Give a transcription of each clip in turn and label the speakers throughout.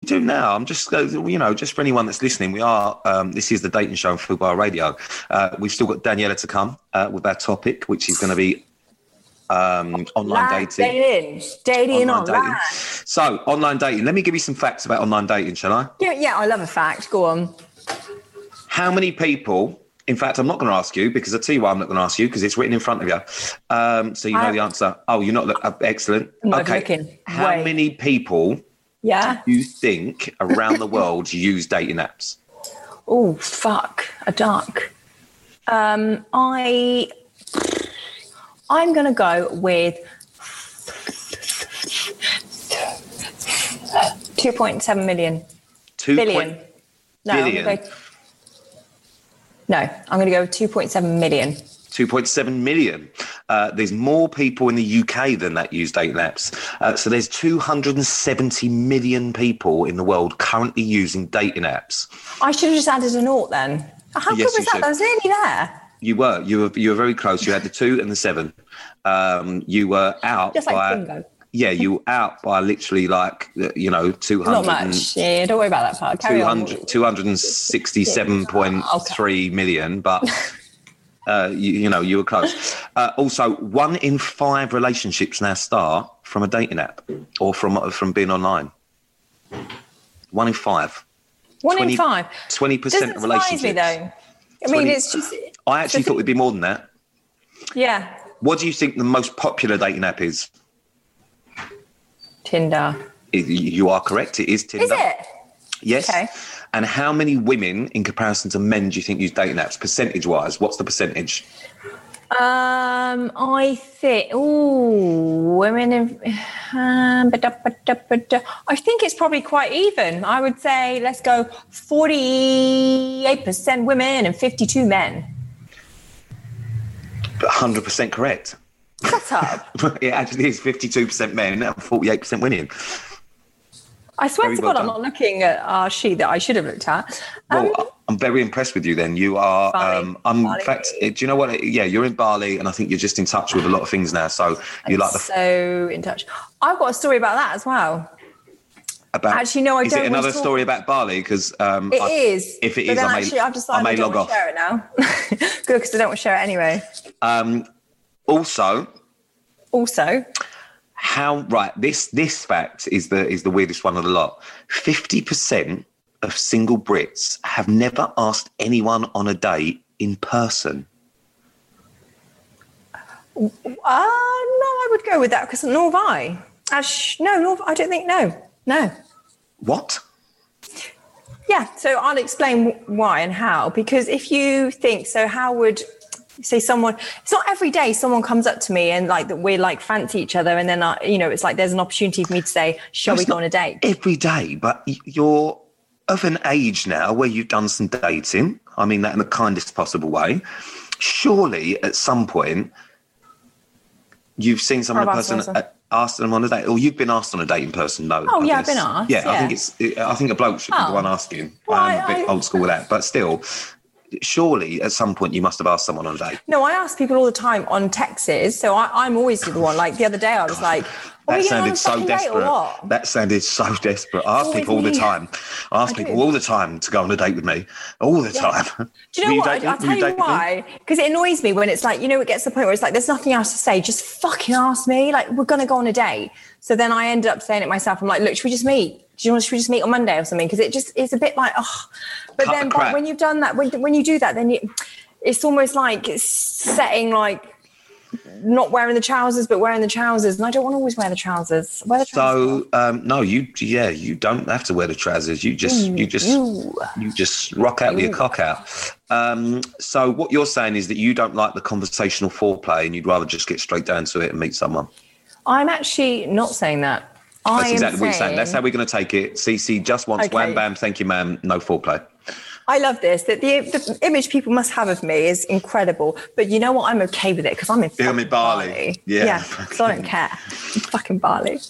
Speaker 1: do now. I'm just, just for anyone that's listening, we are, this is the dating show on Fubar Radio. We've still got Daniela to come with our topic, which is going to be online dating.
Speaker 2: Dating online.
Speaker 1: So, online dating. Let me give you some facts about online dating, shall I?
Speaker 2: Yeah, I love a fact. Go on.
Speaker 1: How many people... In fact, I'm not going to ask you because I tell you why I'm not going to ask you because it's written in front of you. So you know the answer. Oh, you're not excellent.
Speaker 2: I'm not looking.
Speaker 1: How many people do you think around the world use dating apps?
Speaker 2: Oh, fuck. A duck. I'm going to go with 2.7 million. Billion. No, I'm going to go with 2.7 million.
Speaker 1: 2.7 million. There's more people in the UK than that use dating apps. So there's 270 million people in the world currently using dating apps.
Speaker 2: I should have just added a naught then. How good was that? That was nearly there.
Speaker 1: You were very close. You had the 2 and the 7. You were out
Speaker 2: just like bingo.
Speaker 1: Yeah, you were out by literally 200.
Speaker 2: Not much. Yeah, don't worry about that part.
Speaker 1: 267.3 million, but you were close. Also, 1 in 5 relationships now start from a dating app or from being online. 1 in 5.
Speaker 2: 1 in 5.
Speaker 1: 20% of relationships.
Speaker 2: Me though. I mean, it's just.
Speaker 1: I actually thought it'd be more than that.
Speaker 2: Yeah.
Speaker 1: What do you think the most popular dating app is?
Speaker 2: Tinder.
Speaker 1: You are correct. It is Tinder.
Speaker 2: Is it?
Speaker 1: Yes.
Speaker 2: Okay.
Speaker 1: And how many women, in comparison to men, do you think use dating apps, percentage-wise? What's the percentage?
Speaker 2: I think. Women. I think it's probably quite even. I would say let's go 48% women and 52 men.
Speaker 1: 100% correct.
Speaker 2: Shut up.
Speaker 1: It actually is 52% men and 48% women.
Speaker 2: I swear to God, I'm not looking at our sheet that I should have looked at.
Speaker 1: Well, I'm very impressed with you then. You are,
Speaker 2: Bali.
Speaker 1: in fact, do you know what? Yeah, you're in Bali and I think you're just in touch with a lot of things now. So
Speaker 2: so in touch. I've got a story about that as well. Actually, no, I don't.
Speaker 1: Is it another story about Bali? Because
Speaker 2: it is.
Speaker 1: If it is,
Speaker 2: I've decided I don't want to share it now. Good, because I don't want to share it anyway.
Speaker 1: Also, this fact is the weirdest one of the lot. 50% of single Brits have never asked anyone on a date in person.
Speaker 2: No, I would go with that because nor have I. I don't think no.
Speaker 1: What?
Speaker 2: Yeah, so I'll explain why and how. Because if you think so, how would say someone? It's not every day someone comes up to me and we fancy each other, and then it's like there's an opportunity for me to say, "Shall we go on a date?"
Speaker 1: Every day, but you're of an age now where you've done some dating. I mean that in the kindest possible way. Surely, at some point, you've seen someone in person. Asked them on a date, or you've been asked on a date in person? No.
Speaker 2: Oh yeah, I've been asked.
Speaker 1: Yeah, I think a bloke should be the one asking. I'm a bit old school with that, but still, surely at some point you must have asked someone on a date.
Speaker 2: No, I ask people all the time on texts, so I'm always the one. Like the other day, I was like,
Speaker 1: that sounded so desperate. That sounded so desperate. I ask people all the time. I ask people all the time to go on a date with me. All the time.
Speaker 2: Do you know what? I'll tell you why. Because it annoys me when it's like, it gets to the point where it's like, there's nothing else to say. Just fucking ask me. Like, we're going to go on a date. So then I end up saying it myself. I'm like, look, should we just meet? Should we just meet on Monday or something? Because it's a bit like, But then when you've done that, when you do that, then it's almost like it's setting not wearing the trousers, but wearing the trousers. And I don't want to always wear the trousers. Wear the trousers.
Speaker 1: So, no, you don't have to wear the trousers. You just rock out with your cock out. So what you're saying is that you don't like the conversational foreplay and you'd rather just get straight down to it and meet someone.
Speaker 2: I'm actually not saying that.
Speaker 1: That's exactly what you're saying. That's how we're going to take it. CC just wants wham, bam, thank you, ma'am, no foreplay.
Speaker 2: I love this. That the image people must have of me is incredible. But you know what? I'm okay with it because I'm in Bali.
Speaker 1: Yeah.
Speaker 2: So I don't care. I'm fucking Bali.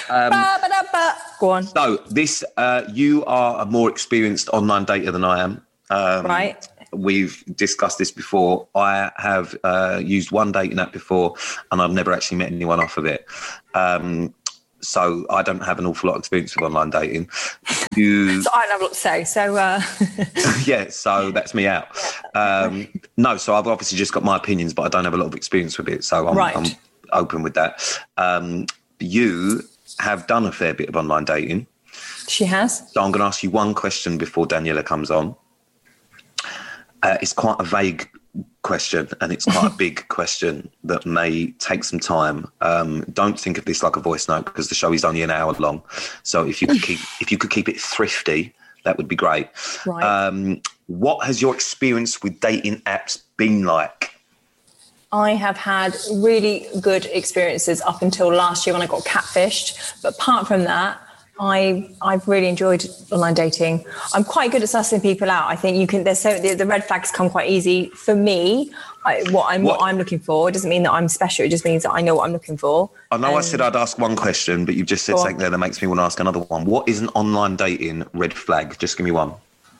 Speaker 2: Go on.
Speaker 1: So this, you are a more experienced online dater than I am.
Speaker 2: Right.
Speaker 1: We've discussed this before. I have used one dating app before and I've never actually met anyone off of it. So I don't have an awful lot of experience with online dating. You,
Speaker 2: So I don't have a lot to say. So
Speaker 1: yeah, so that's me out. No, so I've obviously just got my opinions, but I don't have a lot of experience with it. So I'm open with that. You have done a fair bit of online dating.
Speaker 2: she has.
Speaker 1: So I'm going to ask you one question before Daniela comes on. It's quite a vague question and it's quite a big question that may take some time. Don't think of this like a voice note because the show is only an hour long. So if you could keep it thrifty, that would be great.
Speaker 2: Right.
Speaker 1: What has your experience with dating apps been like?
Speaker 2: I have had really good experiences up until last year when I got catfished. But apart from that, I've really enjoyed online dating. I'm quite good at sussing people out. I think you can. The red flags come quite easy for me. What I'm looking for. It doesn't mean that I'm special. It just means that I know what I'm looking for.
Speaker 1: I know I said I'd ask one question, but you've just said something there that makes me want to ask another one. What is an online dating red flag? Just give me one.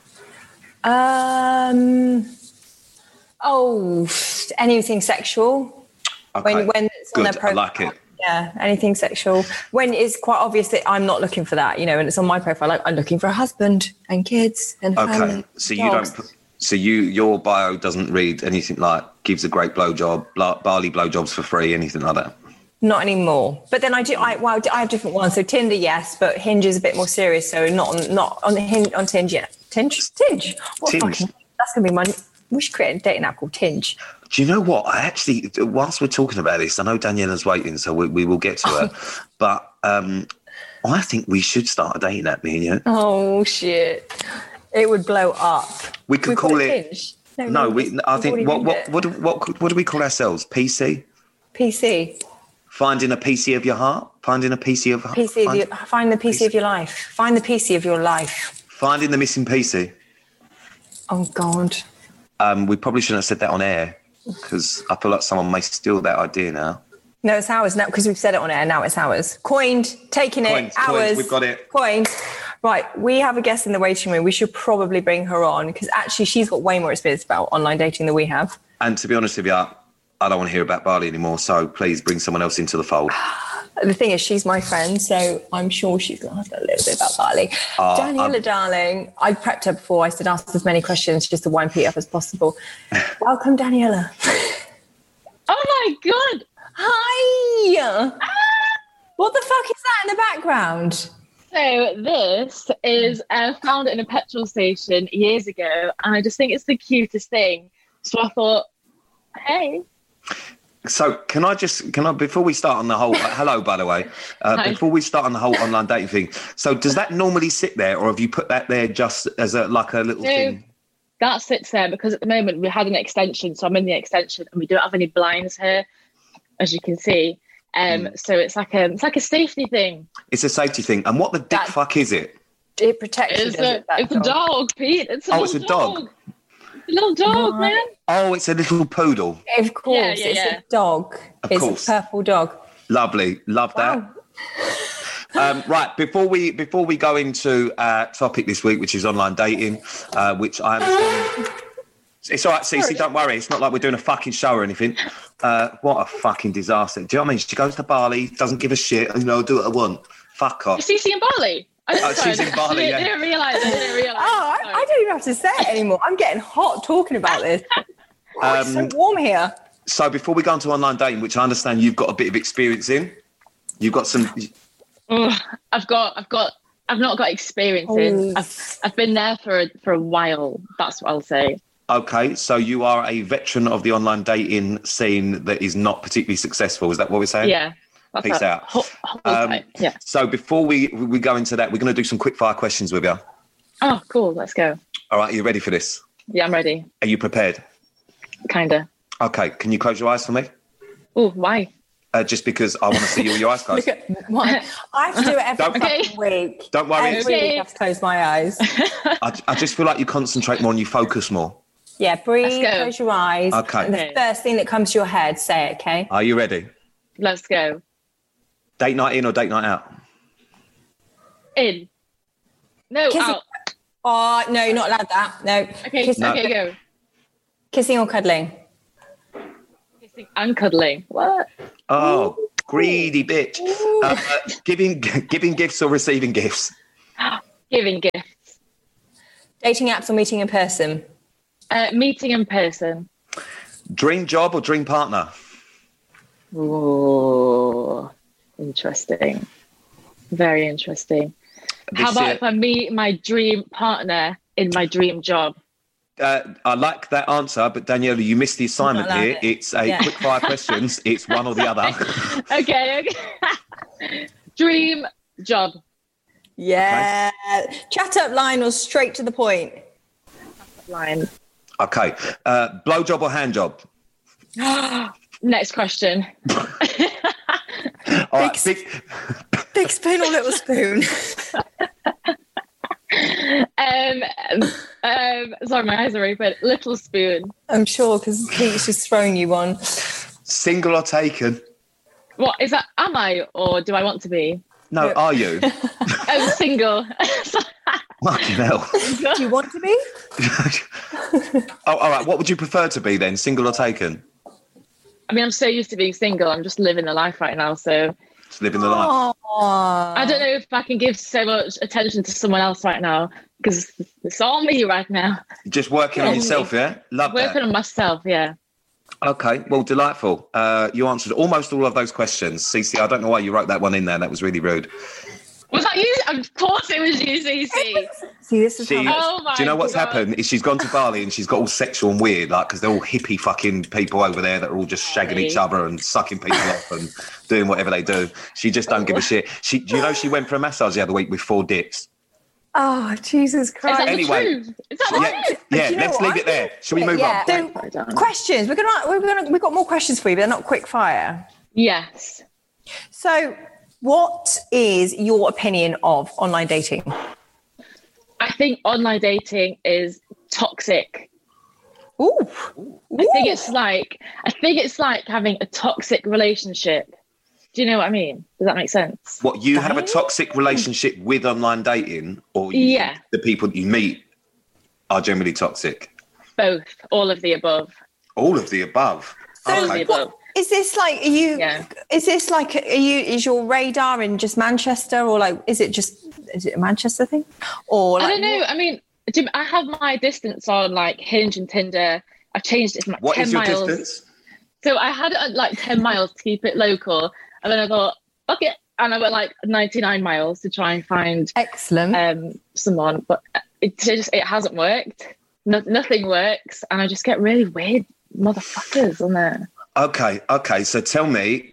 Speaker 2: Anything sexual.
Speaker 1: Okay.
Speaker 2: When it's on their profile.
Speaker 1: I like it.
Speaker 2: Yeah, anything sexual. When it's quite obvious that I'm not looking for that, and it's on my profile, like I'm looking for a husband and kids and family.
Speaker 1: Okay, so you don't. So your bio doesn't read anything like gives a great blowjob, Bali blowjobs for free, anything like that.
Speaker 2: Not anymore. But then I have different ones. So Tinder, yes, but Hinge is a bit more serious. So not on Tinge yet. Tinge. What
Speaker 1: Tinge.
Speaker 2: Fucking, that's gonna be my. We should create a dating app called Tinge.
Speaker 1: Do you know what? I actually, whilst we're talking about this, I know Daniela's waiting, so we will get to her. But I think we should start a dating app, me and you.
Speaker 2: Oh shit! It would blow up.
Speaker 1: We could call it.
Speaker 2: Tinge.
Speaker 1: I think what do we call ourselves? PC.
Speaker 2: PC.
Speaker 1: Finding a PC of your heart. Finding a PC of
Speaker 2: Find the PC of your life. Find the PC of your life.
Speaker 1: Finding the missing PC.
Speaker 2: Oh God.
Speaker 1: We probably shouldn't have said that on air because I feel like someone may steal that idea now.
Speaker 2: No, it's ours now because we've said it on air. Now it's ours. Coined, taking it, ours.
Speaker 1: We've got it.
Speaker 2: Coined. Right, we have a guest in the waiting room. We should probably bring her on because actually she's got way more experience about online dating than we have.
Speaker 1: And to be honest with you, I don't want to hear about Bali anymore. So please bring someone else into the fold.
Speaker 2: The thing is, she's my friend, so I'm sure she's going to know a little bit about Bali. Daniela, darling, I prepped her before. I said ask as many questions just to wind Pete up as possible. Welcome, Daniela.
Speaker 3: Oh, my God.
Speaker 2: Hi. What the fuck is that in the background?
Speaker 3: So this is found in a petrol station years ago, and I just think it's the cutest thing. So I thought, hey.
Speaker 1: So can I before we start on the whole hello by the way before we start on the whole online dating thing, so does that normally sit there or have you put that there just as a little thing?
Speaker 3: That sits there because at the moment we had an extension, so I'm in the extension and we don't have any blinds here, as you can see. So it's like a safety thing. It's
Speaker 1: a safety thing. And what the dick fuck is it?
Speaker 2: It protects you.
Speaker 3: It's a dog, Pete. It's a dog. A little dog, man.
Speaker 1: Oh, it's a little poodle.
Speaker 2: Of course, it's a dog. It's a purple dog.
Speaker 1: Lovely, love that. Wow. Right, before we go into our topic this week, which is online dating, which I understand. It's all right, Cece, don't worry. It's not like we're doing a fucking show or anything. What a fucking disaster. Do you know what I mean? She goes to Bali, doesn't give a shit, do what I want. Fuck off.
Speaker 3: Is Cece in Bali?
Speaker 1: She's in Bali,
Speaker 3: I didn't realise.
Speaker 2: Oh, I don't even have to say it anymore. I'm getting hot talking about this. It's so warm here.
Speaker 1: So before we go into online dating, which I understand you've got a bit of experience in, you've got some.
Speaker 3: I've not got experience in. I've been there for a while. That's what I'll say.
Speaker 1: Okay, so you are a veteran of the online dating scene that is not particularly successful. Is that what we're saying?
Speaker 3: Yeah.
Speaker 1: Peace out.
Speaker 3: Yeah.
Speaker 1: So before we go into that, we're going to do some quick fire questions with you.
Speaker 3: Oh, cool. Let's go.
Speaker 1: All right, are you ready for this?
Speaker 3: Yeah, I'm ready.
Speaker 1: Are you prepared?
Speaker 3: Kinda.
Speaker 1: Okay, can you close your eyes for me?
Speaker 3: Oh, why?
Speaker 1: Just because I want to see you with your eyes closed.
Speaker 2: I have to do it every fucking week.
Speaker 1: Don't worry.
Speaker 2: Every week I have to close my eyes.
Speaker 1: I just feel like you concentrate more and you focus more.
Speaker 2: Yeah, breathe, close your eyes.
Speaker 1: Okay.
Speaker 2: And the first thing that comes to your head, say it, okay?
Speaker 1: Are you ready?
Speaker 3: Let's go.
Speaker 1: Date night in or date night out?
Speaker 3: In. No,
Speaker 2: Kissing.
Speaker 3: out.
Speaker 2: Oh, no, you're not allowed that. No.
Speaker 3: Okay, go.
Speaker 2: Kissing or cuddling?
Speaker 3: Kissing and cuddling. What?
Speaker 1: Oh, Greedy bitch. Giving gifts or receiving gifts?
Speaker 3: Giving gifts.
Speaker 2: Dating apps or meeting in person?
Speaker 3: Meeting in person.
Speaker 1: Dream job or dream partner?
Speaker 3: Oh, interesting. Very interesting. How about if I meet my dream partner in my dream job?
Speaker 1: I like that answer, but Daniela, you missed the assignment here. It's a quick fire questions. It's one or the other.
Speaker 3: Okay. Dream job.
Speaker 2: Yeah. Okay. Chat up line or straight to the point?
Speaker 3: Line.
Speaker 1: Okay. Blow job or hand job?
Speaker 3: Next question.
Speaker 1: All right,
Speaker 2: big spoon or little spoon?
Speaker 3: Sorry, my eyes are open. Little spoon.
Speaker 2: I'm sure, because Pete's just throwing you one.
Speaker 1: Single or taken?
Speaker 3: What is that? Am I, or do I want to be?
Speaker 1: No, are you?
Speaker 3: I'm single.
Speaker 1: Fucking hell.
Speaker 2: Do you want to be?
Speaker 1: Oh, all right. What would you prefer to be then, single or taken?
Speaker 3: I mean, I'm so used to being single. I'm just living the life right now, so...
Speaker 1: Just living the life.
Speaker 3: I don't know if I can give so much attention to someone else right now, because it's all me right now.
Speaker 1: Just working on yourself, yeah? Love that.
Speaker 3: Working on myself, yeah.
Speaker 1: Okay, well, delightful. You answered almost all of those questions. Cece, I don't know why you wrote that one in there. That was really rude.
Speaker 3: Was that you? Of course it was you, Cece.
Speaker 2: See, this is
Speaker 1: do you know what's happened? Is she's gone to Bali and she's got all sexual and weird, like, because they're all hippie fucking people over there that are all just shagging each other and sucking people off and doing whatever they do. She just don't give a shit. Do you know she went for a massage the other week with 4 dips?
Speaker 2: Oh, Jesus Christ.
Speaker 1: Anyway,
Speaker 3: is that the truth?
Speaker 1: Yeah, let's leave it there. Shall we move on?
Speaker 2: So, questions. We've got more questions for you, but they're not quick fire.
Speaker 3: Yes.
Speaker 2: So, what is your opinion of online dating?
Speaker 3: I think online dating is toxic.
Speaker 2: Ooh.
Speaker 3: I think it's like having a toxic relationship. Do you know what I mean? Does that make sense?
Speaker 1: What, you have a toxic relationship with online dating, or the people you meet are generally toxic?
Speaker 3: Both. All of the above.
Speaker 1: All of the above.
Speaker 2: So
Speaker 3: all of the above.
Speaker 2: Is this like, is your radar in just Manchester, or like, is it a Manchester thing? Or like,
Speaker 3: I don't know. I mean, I have my distance on like Hinge and Tinder. I've changed it from like 10 miles. What is your distance? So I had it at like 10 miles to keep it local. And then I thought, okay. And I went like 99 miles to try and find someone. But it hasn't worked. Nothing works. And I just get really weird motherfuckers on there.
Speaker 1: Okay. So tell me,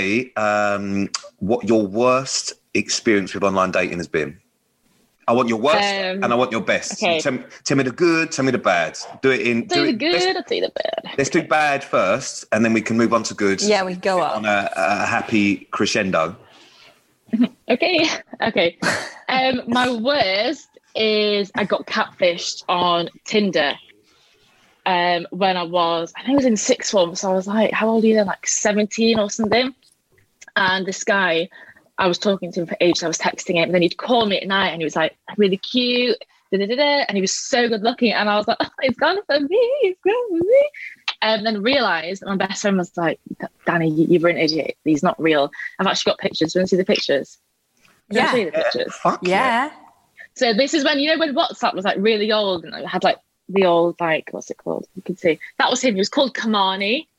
Speaker 1: what your worst experience with online dating has been. I want your worst and I want your best. Okay. Tell me the good, tell me the bad. I'll tell you the bad. Let's do bad first, and then we can move on to good.
Speaker 2: Yeah, we go up
Speaker 1: on a happy crescendo.
Speaker 3: Okay. My worst is I got catfished on Tinder. When I was in sixth form, so I was like, how old are you then? Like 17 or something. And this guy, I was talking to him for ages. I was texting him, and then he'd call me at night, and he was like really cute, and he was so good looking. And I was like, oh, he's gone for me. And then realised that my best friend was like, Danny, you're an idiot. He's not real. I've actually got pictures. Do you want to see the pictures?
Speaker 2: Yeah.
Speaker 3: See the pictures?
Speaker 1: Fuck yeah.
Speaker 3: So this is when WhatsApp was like really old, and it had like the old, like, what's it called? You can see that was him. He was called Kamani.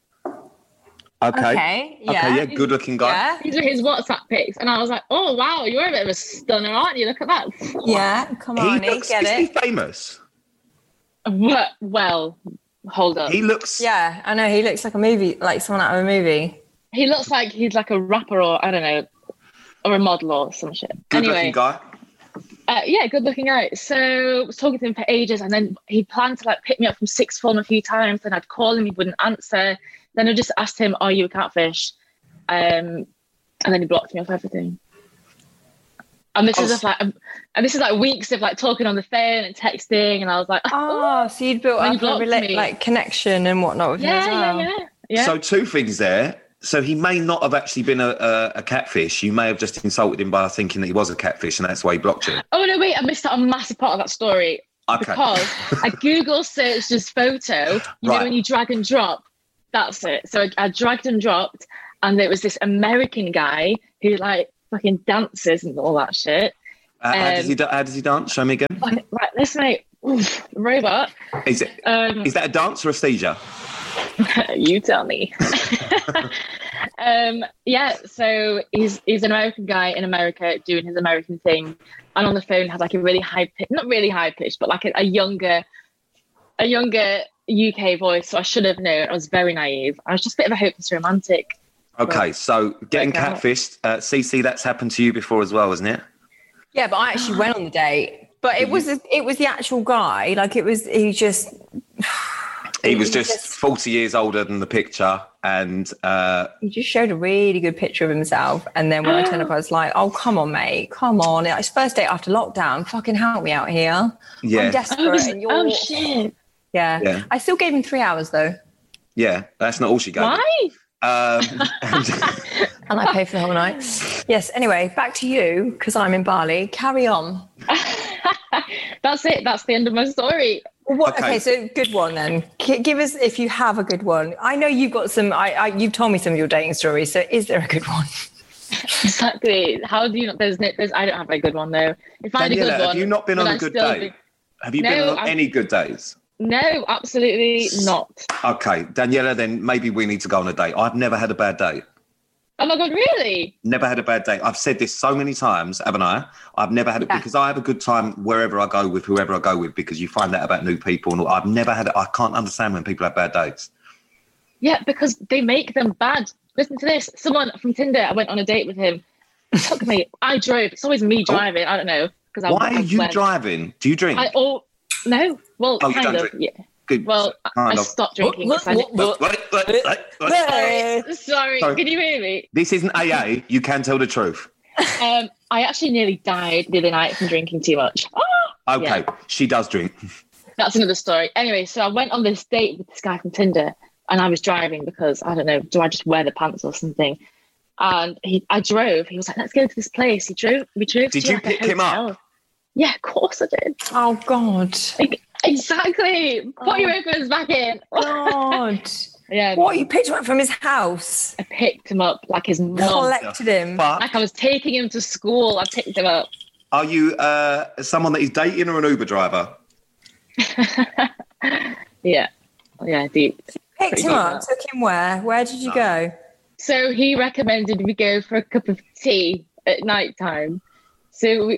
Speaker 1: Okay. Yeah. Good looking guy.
Speaker 3: Yeah. These were his WhatsApp pics, and I was like, "Oh wow, you're a bit of a stunner, aren't you? Look at that."
Speaker 2: Yeah, come on,
Speaker 1: is he famous?
Speaker 3: Well, hold on.
Speaker 1: He looks.
Speaker 2: Yeah, I know. He looks like a movie, like someone out of a movie.
Speaker 3: He looks like he's like a rapper, or I don't know, or a model or some shit.
Speaker 1: Good looking guy.
Speaker 3: Good looking guy. So I was talking to him for ages, and then he planned to like pick me up from sixth form a few times. Then I'd call him, he wouldn't answer. Then I just asked him, "Are you a catfish?" And then he blocked me off everything. And this is like weeks of like talking on the phone and texting, and I was like,
Speaker 2: "Oh, so you'd built up a like connection and whatnot with him as well."
Speaker 3: Yeah.
Speaker 1: So 2 things there. So he may not have actually been a catfish. You may have just insulted him by thinking that he was a catfish, and that's why he blocked you.
Speaker 3: Oh no, wait! I missed out a massive part of that story because I Google searched his photo. You know when you drag and drop. That's it. So I dragged and dropped, and there was this American guy who like fucking dances and all that shit.
Speaker 1: How does he dance? Show me again.
Speaker 3: Right, listen, mate. Oof, robot.
Speaker 1: Is that a dance or a seizure?
Speaker 3: You tell me. Yeah, so he's an American guy in America doing his American thing, and on the phone has like a really high pitch, not really high pitched, but like a younger UK voice. So I should have known. I was very naive. I was just a bit of a hopeless romantic.
Speaker 1: Okay, so getting catfished, CC, that's happened to you before as well, isn't it?
Speaker 2: Yeah, but I actually went on the date. But it was the actual guy. Like he was just
Speaker 1: 40 years older than the picture, and
Speaker 2: he just showed a really good picture of himself. And then when I turned up, I was like, "Oh, come on, mate, come on! It's first date after lockdown. Fucking help me out here.
Speaker 1: Yeah,
Speaker 2: I'm desperate." And you're...
Speaker 3: Oh shit!
Speaker 2: Yeah, I still gave him 3 hours though.
Speaker 1: Yeah, that's not all she gave.
Speaker 3: Why?
Speaker 2: And I paid for the whole night. Yes. Anyway, back to you because I'm in Bali. Carry on.
Speaker 3: That's it. That's the end of my story.
Speaker 2: Okay, so good one then. Give us, if you have a good one. I know you've got some. You've told me some of your dating stories. So, is there a good one?
Speaker 3: Exactly. How do you not? There's. I don't have a good one though. If I had a good one,
Speaker 1: have you not been on a good date? Have you been on any good days?
Speaker 3: No, absolutely not.
Speaker 1: Okay, Daniela, then maybe we need to go on a date. I've never had a bad date.
Speaker 3: Oh my God, really?
Speaker 1: Never had a bad date. I've said this so many times, haven't I? I've never had it because I have a good time wherever I go with whoever I go with, because you find out about new people. And I've never had it. I can't understand when people have bad dates.
Speaker 3: Yeah, because they make them bad. Listen to this. Someone from Tinder, I went on a date with him. He took me. I drove. It's always me driving. I don't know.
Speaker 1: Why are you driving? Do you drink?
Speaker 3: No. Well,
Speaker 1: you
Speaker 3: kind
Speaker 1: don't
Speaker 3: of.
Speaker 1: drink?
Speaker 3: Yeah.
Speaker 1: Good.
Speaker 3: Well, I stopped drinking. Sorry, can you hear me?
Speaker 1: This isn't AA. You can tell the truth.
Speaker 3: I actually nearly died the other night from drinking too much.
Speaker 1: Okay, yeah. She does drink.
Speaker 3: That's another story. Anyway, so I went on this date with this guy from Tinder, and I was driving because, I don't know, do I just wear the pants or something? And I drove. He was like, let's go to this place. We drove.
Speaker 1: Did you pick him up?
Speaker 3: Yeah, of course I did.
Speaker 2: Oh, God.
Speaker 3: Exactly. Put your earphones back in.
Speaker 2: God.
Speaker 3: Yeah.
Speaker 2: What, you picked him up from his house?
Speaker 3: I picked him up like his mum.
Speaker 2: Collected him?
Speaker 3: Like I was taking him to school. I picked him up.
Speaker 1: Are you someone that he's dating or an Uber driver?
Speaker 3: Yeah, deep.
Speaker 2: Picked him up, took him where? Where did you go?
Speaker 3: So he recommended we go for a cup of tea at night time. So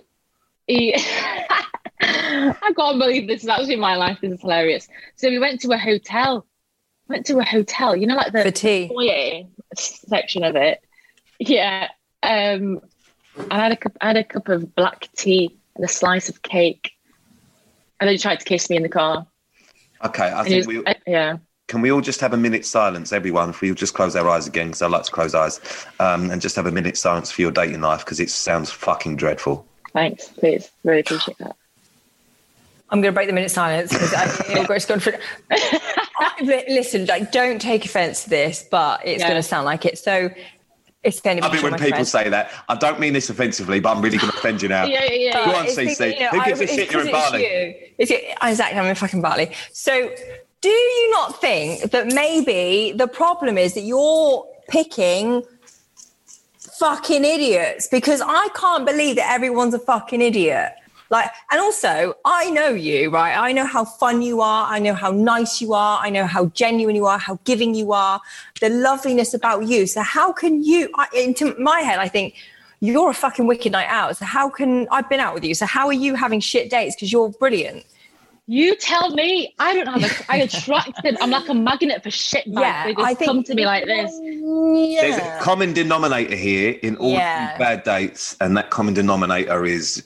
Speaker 3: I can't believe this is actually my life. This is hilarious. So we went to a hotel. You know, like the foyer section of it. Yeah. I had a cup of black tea and a slice of cake. And then he tried to kiss me in the car.
Speaker 1: Okay, I think Can we all just have a minute's silence, everyone? If we just close our eyes again, because I like to close eyes, and just have a minute's silence for your dating life, because it sounds fucking dreadful.
Speaker 3: Thanks, please. Really appreciate that.
Speaker 2: I'm going to break the minute silence because listen, like, don't take offence to this, but it's going to sound like it. So it's going to be.
Speaker 1: I mean, when people say that, I don't mean this offensively, but I'm really going to offend you now.
Speaker 3: Yeah.
Speaker 1: Go on, CC. Who gives a shit you're in Bali?
Speaker 2: Exactly, I'm in fucking Bali. So do you not think that maybe the problem is that you're picking fucking idiots? Because I can't believe that everyone's a fucking idiot. Like, and also, I know you, right? I know how fun you are. I know how nice you are. I know how genuine you are, how giving you are, the loveliness about you. So how can you, into my head, I think, you're a fucking wicked night out. So how can, I've been out with you. So how are you having shit dates? Because you're brilliant.
Speaker 3: You tell me. I don't have I attracted, I'm like a magnet for shit bags.
Speaker 2: Yeah,
Speaker 3: they just come to me like this.
Speaker 2: Yeah.
Speaker 1: There's a common denominator here in all of these bad dates, and that common denominator is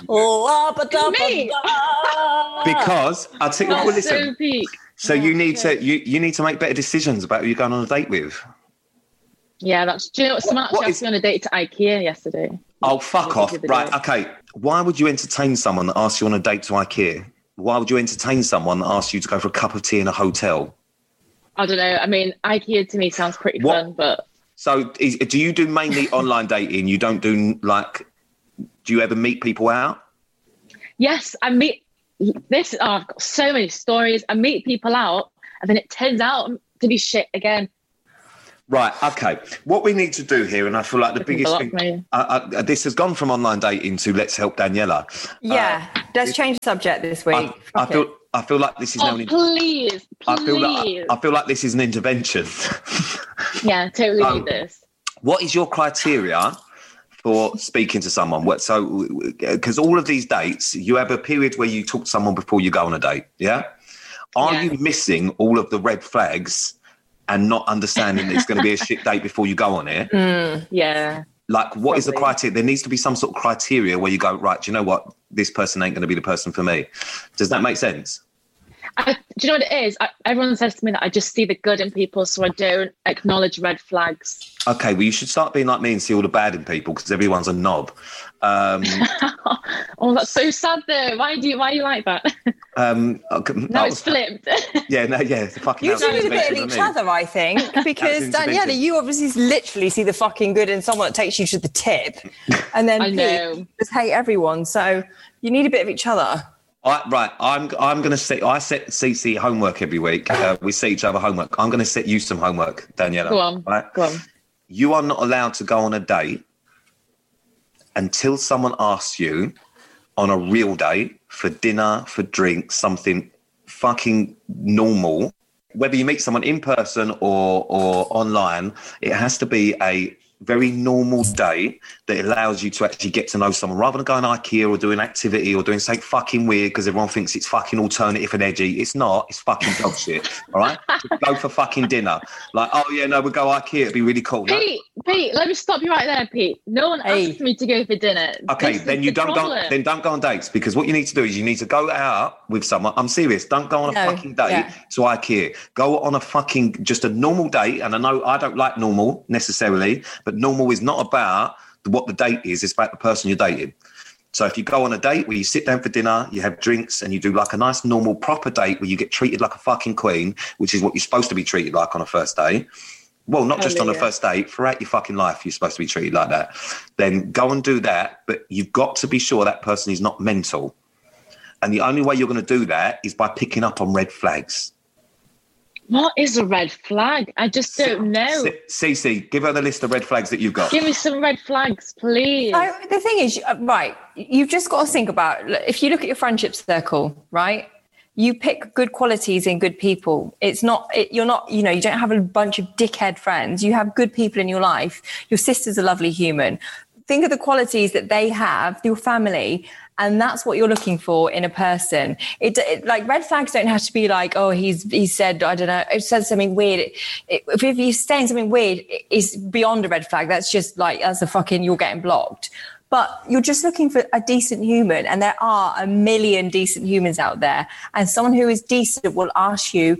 Speaker 1: because I'll take well, listen. So you need to you need to make better decisions about who you're going on a date with.
Speaker 3: Yeah, that's. Do you know what? Someone actually asked me on a date to IKEA yesterday.
Speaker 1: Oh, fuck off! Right, okay. Why would you entertain someone that asks you on a date to IKEA? Why would you entertain someone that asks you to go for a cup of tea in a hotel?
Speaker 3: I don't know. I mean, IKEA to me sounds pretty fun, but
Speaker 1: so do you do mainly online dating? You don't do like. Do you ever meet people out?
Speaker 3: Yes, I meet this. Oh, I've got so many stories. I meet people out, and then it turns out to be shit again.
Speaker 1: Right, okay. What we need to do here, and I feel like the biggest thing, this has gone from online dating to let's help Daniela.
Speaker 2: Yeah, let's change the subject this week.
Speaker 1: I feel like this is now.
Speaker 3: Please.
Speaker 1: I feel like this is an intervention.
Speaker 3: Yeah, totally need this.
Speaker 1: What is your criteria for speaking to someone? So, because all of these dates, you have a period where you talk to someone before you go on a date. Yeah. Are you missing all of the red flags and not understanding that it's going to be a shit date before you go on it?
Speaker 3: Yeah.
Speaker 1: Like, what is the criteria? There needs to be some sort of criteria where you go, right, do you know what? This person ain't going to be the person for me. Does that make sense?
Speaker 3: Do you know what it is? Everyone says to me that I just see the good in people, so I don't acknowledge red flags.
Speaker 1: Okay, well, you should start being like me and see all the bad in people, because everyone's a knob.
Speaker 3: Oh, that's so sad though. Why are you like that? Now it's flipped.
Speaker 1: Fucking
Speaker 2: you two need a bit of each other, I think, because Daniela, you obviously literally see the fucking good in someone that takes you to the tip, and then Pete just hate everyone. So you need a bit of each other.
Speaker 1: I'm going to set. I set CC homework every week. We see each other homework. I'm going to set you some homework, Daniela.
Speaker 3: Go on.
Speaker 1: Right?
Speaker 3: Go on.
Speaker 1: You are not allowed to go on a date until someone asks you on a real date for dinner, for drinks, something fucking normal. Whether you meet someone in person or online, it has to be a very normal date that allows you to actually get to know someone, rather than going IKEA or doing activity or doing something fucking weird because everyone thinks it's fucking alternative and edgy. It's not. It's fucking dog shit. All right? Go for fucking dinner. Like, oh yeah, no, we'll go IKEA. It'd be really cool.
Speaker 3: Pete, let me stop you right there, Pete. No one asked me to go for dinner.
Speaker 1: Okay, then you don't go. Then don't go on dates, because what you need to do is you need to go out with someone. I'm serious. Don't go on a fucking date to IKEA. Go on a fucking just a normal date. And I know I don't like normal necessarily, but normal is not about what the date is. It's about the person you're dating. So if you go on a date where you sit down for dinner, you have drinks, and you do like a nice normal proper date where you get treated like a fucking queen, which is what you're supposed to be treated like on a first date. Well, not just on the first date, throughout your fucking life, you're supposed to be treated like that. Then go and do that, but you've got to be sure that person is not mental. And the only way you're going to do that is by picking up on red flags.
Speaker 3: What is a red flag? I just don't know.
Speaker 1: Cece, give her the list of red flags that you've got.
Speaker 3: Give me some red flags, please.
Speaker 2: The thing is, right, you've just got to think about, if you look at your friendship circle, right, you pick good qualities in good people. You're not, you don't have a bunch of dickhead friends. You have good people in your life. Your sister's a lovely human. Think of the qualities that they have, your family, and that's what you're looking for in a person. It like red flags don't have to be like, oh, he said, I don't know, it says something weird. If he's saying something weird, it's beyond a red flag. That's just like, that's a fucking, you're getting blocked. But you're just looking for a decent human, and there are a million decent humans out there. And someone who is decent will ask you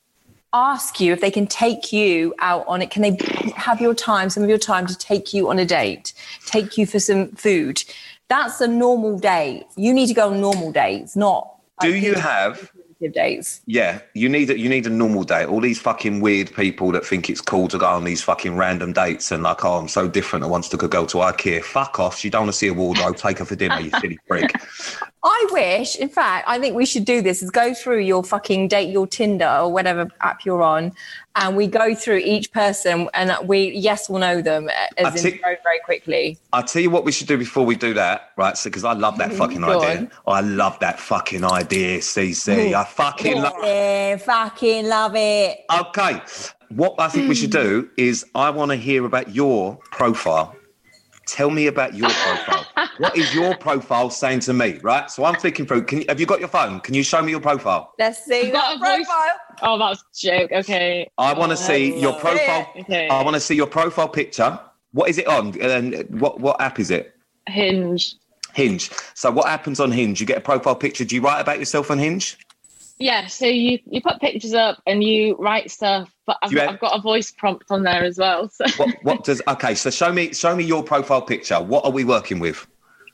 Speaker 2: if they can take you out on it. Can they have some of your time to take you on a date, take you for some food? That's a normal date. You need to go on normal dates, not.
Speaker 1: Do you have
Speaker 2: dates?
Speaker 1: Yeah, you need a normal date. All these fucking weird people that think it's cool to go on these fucking random dates and like, oh, I'm so different. I once took a girl to IKEA. Fuck off. She don't want to see a wardrobe. Take her for dinner, you silly prick.
Speaker 2: I wish, in fact, I think we should do this, is go through your fucking date, your Tinder or whatever app you're on, and we go through each person and we yes or no them very, very quickly.
Speaker 1: I'll tell you what we should do before we do that, right? So, because I love that fucking idea. I love that fucking idea, CC. I fucking love it.
Speaker 2: Yeah, fucking love it.
Speaker 1: Okay. What I think we should do is I want to hear about your profile. Tell me about your profile. What is your profile saying to me, right? So I'm thinking through. Have you got your phone? Can you show me your profile?
Speaker 2: Let's see that profile.
Speaker 3: Oh, that was a joke. Okay.
Speaker 1: I want to see your profile.
Speaker 3: Okay.
Speaker 1: I want to see your profile picture. What is it on? And what app is it?
Speaker 3: Hinge.
Speaker 1: Hinge. So what happens on Hinge? You get a profile picture. Do you write about yourself on Hinge?
Speaker 3: Yeah, so you put pictures up and you write stuff, but I've got a voice prompt on there as well. So.
Speaker 1: What does? Okay, so show me your profile picture. What are we working with?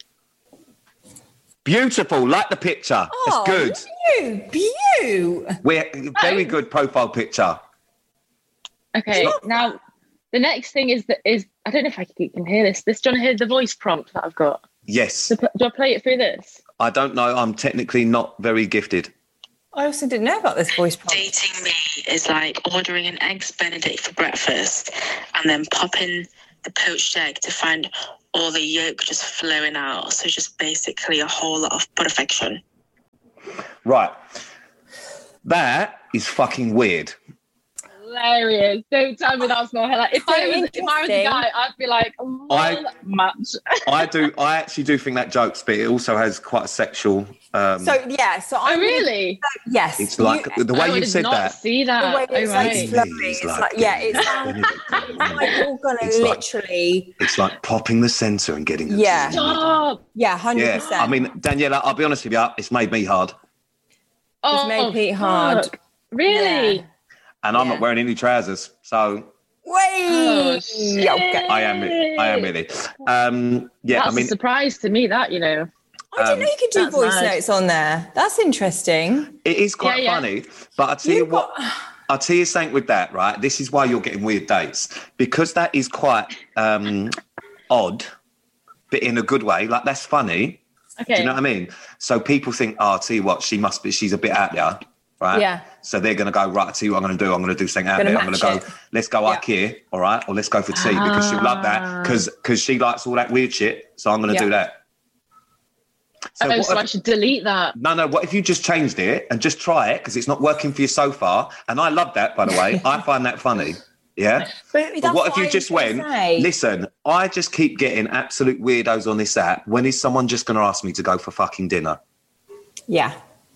Speaker 1: Beautiful, like the picture.
Speaker 2: Oh,
Speaker 1: it's good. We're very good profile picture.
Speaker 3: Okay, now the next thing is I don't know if you can hear this. Do you want to hear the voice prompt that I've got?
Speaker 1: Yes.
Speaker 3: Do I play it through this?
Speaker 1: I don't know. I'm technically not very gifted.
Speaker 2: I also didn't know about this voice prompt.
Speaker 4: Dating me is like ordering an eggs Benedict for breakfast and then popping the poached egg to find all the yolk just flowing out. So just basically a whole lot of perfection.
Speaker 1: Right. That is fucking weird.
Speaker 3: Hilarious. Don't tell me that's not hilarious. If I was a guy, I'd be like, match.
Speaker 1: I actually do think that jokes, but it also has quite a sexual.
Speaker 2: So I
Speaker 3: really.
Speaker 2: Yes.
Speaker 1: It's like the way you said that.
Speaker 3: See that.
Speaker 2: The way it's like all gonna literally.
Speaker 1: It's like popping the centre and getting.
Speaker 2: Yeah.
Speaker 3: Stop.
Speaker 2: Yeah, 100%.
Speaker 1: I mean, Daniela, I'll be honest with you, it's made me hard.
Speaker 2: It's made me hard.
Speaker 3: Really?
Speaker 2: Yeah.
Speaker 1: And I'm not wearing any trousers, so.
Speaker 2: Wait.
Speaker 3: Okay.
Speaker 1: I am really.
Speaker 3: That's a surprise to me. That you know.
Speaker 2: I didn't know you could do voice notes on there. That's interesting.
Speaker 1: It is quite funny, but I'll tell you what. I'll tell you something with that, right? This is why you're getting weird dates, because that is quite odd, but in a good way. Like, that's funny.
Speaker 3: Okay.
Speaker 1: Do you know what I mean? So people think, I'll tell you what, she's a bit out there, right?
Speaker 2: Yeah.
Speaker 1: So they're going to go, right, I'll tell you what I'm going to do. I'm going to do something out there. I'm going to go, let's go IKEA, all right? Or let's go for tea, because she'll love that, because she likes all that weird shit. So I'm going to do that.
Speaker 3: So I should delete that.
Speaker 1: No. What if you just changed it and just try it, because it's not working for you so far? And I love that, by the way. I find that funny. Yeah. But what if you just went, listen, I just keep getting absolute weirdos on this app. When is someone just going to ask me to go for fucking dinner?
Speaker 2: Yeah.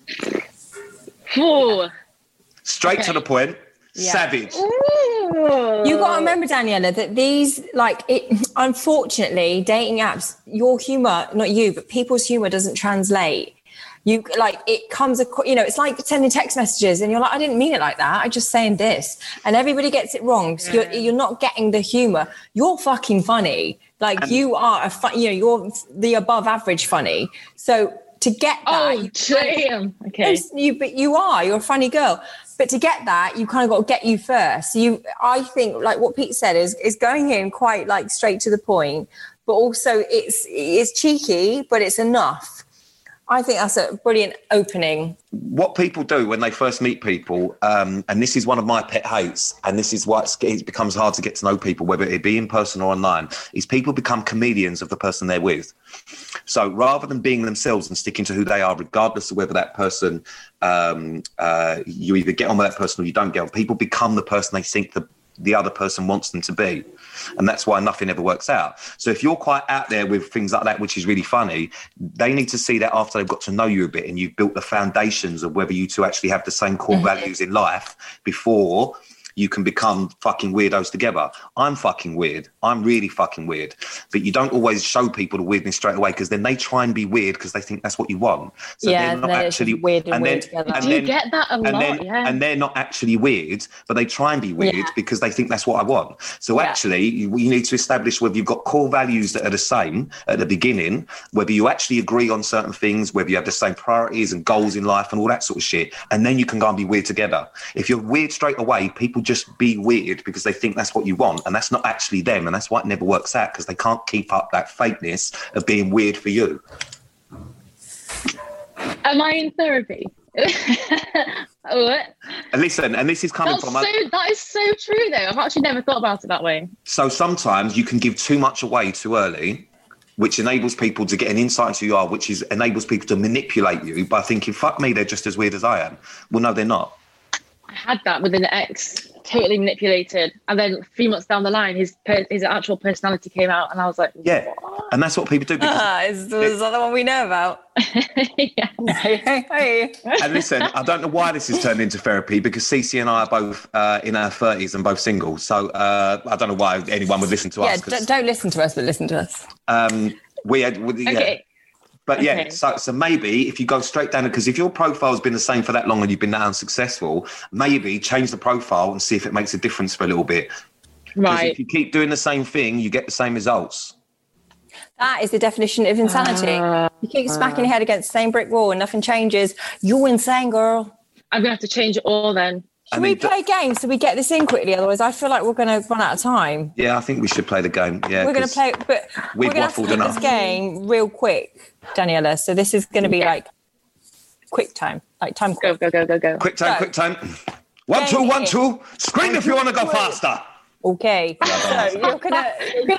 Speaker 3: Ooh.
Speaker 1: Straight to the point. Yeah. Savage.
Speaker 2: Ooh. You got to remember, Daniela, that these, unfortunately, dating apps, your humour, not you, but people's humour doesn't translate. It comes, it's like sending text messages and you're like, I didn't mean it like that. I'm just saying this. And everybody gets it wrong. So you're not getting the humour. You're fucking funny. You are you're the above average funny. So to get that.
Speaker 3: Damn. Okay.
Speaker 2: You're a funny girl. But to get that, you kind of got to get you first. I think, like what Pete said, is going in quite straight to the point, but also it's cheeky, but it's enough. I think that's a brilliant opening.
Speaker 1: What people do when they first meet people, and this is one of my pet hates, and this is why it becomes hard to get to know people, whether it be in person or online, is people become comedians of the person they're with. So rather than being themselves and sticking to who they are, regardless of whether that person, you either get on with that person or you don't get on, people become the person they think the other person wants them to be. And that's why nothing ever works out. So if you're quite out there with things like that, which is really funny, they need to see that after they've got to know you a bit and you've built the foundations of whether you two actually have the same core values in life before you can become fucking weirdos together. I'm fucking weird. I'm really fucking weird. But you don't always show people the weirdness straight away, because then they try and be weird because they think that's what you want. So they're not actually
Speaker 2: weird and weird together.
Speaker 3: Do you get that a lot?
Speaker 1: And they're not actually weird, but they try and be weird because they think that's what I want. So actually, you need to establish whether you've got core values that are the same at the beginning, whether you actually agree on certain things, whether you have the same priorities and goals in life and all that sort of shit. And then you can go and be weird together. If you're weird straight away, people just be weird because they think that's what you want, and that's not actually them, and that's why it never works out, because they can't keep up that fakeness of being weird for you.
Speaker 3: Am I in therapy? What?
Speaker 1: And listen, and this is coming from...
Speaker 3: That is so true, though. I've actually never thought about it that way.
Speaker 1: So sometimes you can give too much away too early, which enables people to get an insight into who you are, which enables people to manipulate you by thinking, fuck me, they're just as weird as I am. Well, no, they're not.
Speaker 3: I had that with an ex, totally manipulated, and then 3 months down the line, his actual personality came out, and I was like, what?
Speaker 1: And that's what people do.
Speaker 2: Is that the one we know about?
Speaker 3: Yeah.
Speaker 2: Hey.
Speaker 1: And listen, I don't know why this has turned into therapy, because Cece and I are both in our 30s and both single, so I don't know why anyone would listen to us.
Speaker 2: Don't listen to us, but listen to us.
Speaker 3: Okay.
Speaker 1: But so maybe if you go straight down, because if your profile's been the same for that long and you've been that unsuccessful, maybe change the profile and see if it makes a difference for a little bit. Right. Because if you keep doing the same thing, you get the same results.
Speaker 2: That is the definition of insanity. You keep smacking your head against the same brick wall and nothing changes. You're insane, girl.
Speaker 3: I'm going to have to change it all then.
Speaker 2: Should we play a game so we get this in quickly? Otherwise, I feel like we're going to run out of time.
Speaker 1: Yeah, I think we should play the game. Yeah,
Speaker 2: we're going to play, but we're going to have to do this game real quick, Daniela. So this is going to be quick time. Like time.
Speaker 3: Go.
Speaker 1: Quick time. 1, 2, 1, 2. Scream if you want to go faster.
Speaker 2: Okay. So you're gonna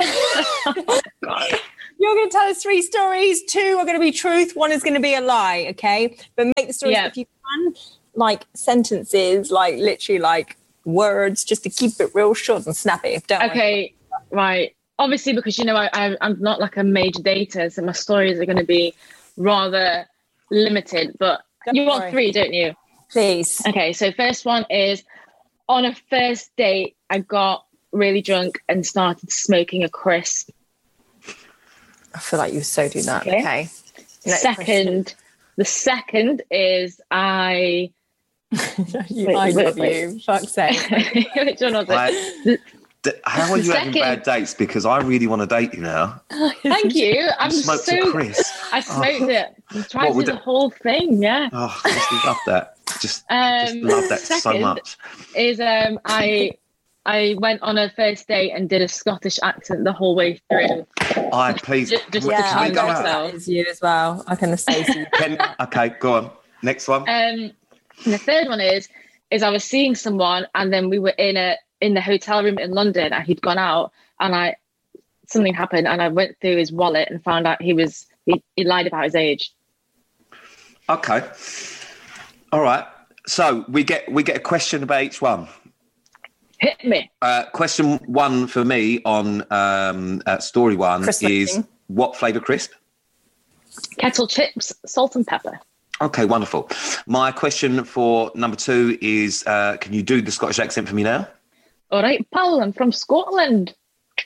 Speaker 2: tell us 3 stories. 2 are going to be truth. 1 is going to be a lie. Okay. But make the stories if you can, like sentences, like literally like words, just to keep it real short and snappy.
Speaker 3: Okay. Right. Obviously, because I'm not like a major dater, so my stories are going to be rather limited. But you want 3, don't you?
Speaker 2: Please.
Speaker 3: Okay. So first one is, on a first date, I got really drunk and started smoking a crisp.
Speaker 2: I feel like you so do that. Okay.
Speaker 3: The second is I
Speaker 2: love you. Fuck's sake.
Speaker 3: Which one was it?
Speaker 1: How are you having bad dates? Because I really want to date you now.
Speaker 3: Thank you.
Speaker 1: I smoked a crisp.
Speaker 3: I smoked it. I tried to do the whole thing. Yeah.
Speaker 1: Oh, I just love that. Just love that so much.
Speaker 3: Is I went on a first date and did a Scottish accent the whole way through.
Speaker 1: Please.
Speaker 2: I go out as you as well. I can say so.
Speaker 1: Okay, go on. Next one.
Speaker 3: And the third one is I was seeing someone, and then we were in the hotel room in London, and he'd gone out, and something happened, and I went through his wallet and found out he lied about his age.
Speaker 1: Okay. All right. So we get a question about each one.
Speaker 3: Hit me.
Speaker 1: Question 1 for me on story 1
Speaker 2: Christmas
Speaker 1: is
Speaker 2: thing.
Speaker 1: What flavour crisp?
Speaker 3: Kettle chips, salt and pepper.
Speaker 1: Okay, wonderful. My question for number 2 is, can you do the Scottish accent for me now?
Speaker 3: All right, pal, I'm from Scotland.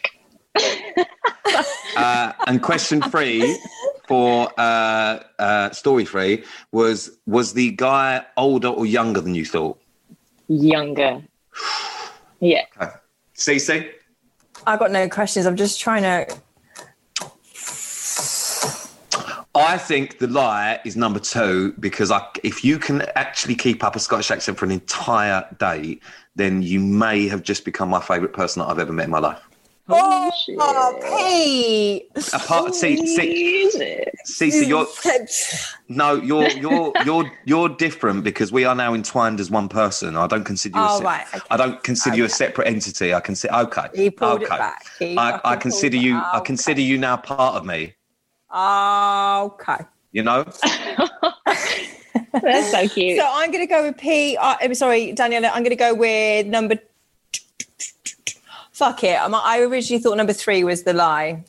Speaker 1: And question 3 for story 3 was the guy older or younger than you thought?
Speaker 3: Younger. Yeah.
Speaker 1: Okay. Cece?
Speaker 2: I've got no questions. I'm just trying to...
Speaker 1: I think the lie is number 2, because if you can actually keep up a Scottish accent for an entire day, then you may have just become my favourite person that I've ever met in my life.
Speaker 2: Oh, Pete!
Speaker 1: Apart, Cece, you're different, because we are now entwined as one person. I don't consider you. I don't consider you a separate entity. I consider. Okay.
Speaker 2: He pulled it back.
Speaker 1: I consider you. I consider you now part of me.
Speaker 2: Okay.
Speaker 1: You know.
Speaker 3: That's so cute.
Speaker 2: So I'm going to go with P. I'm sorry, Daniela. I'm going to go with number. Fuck it. I originally thought number 3 was the lie.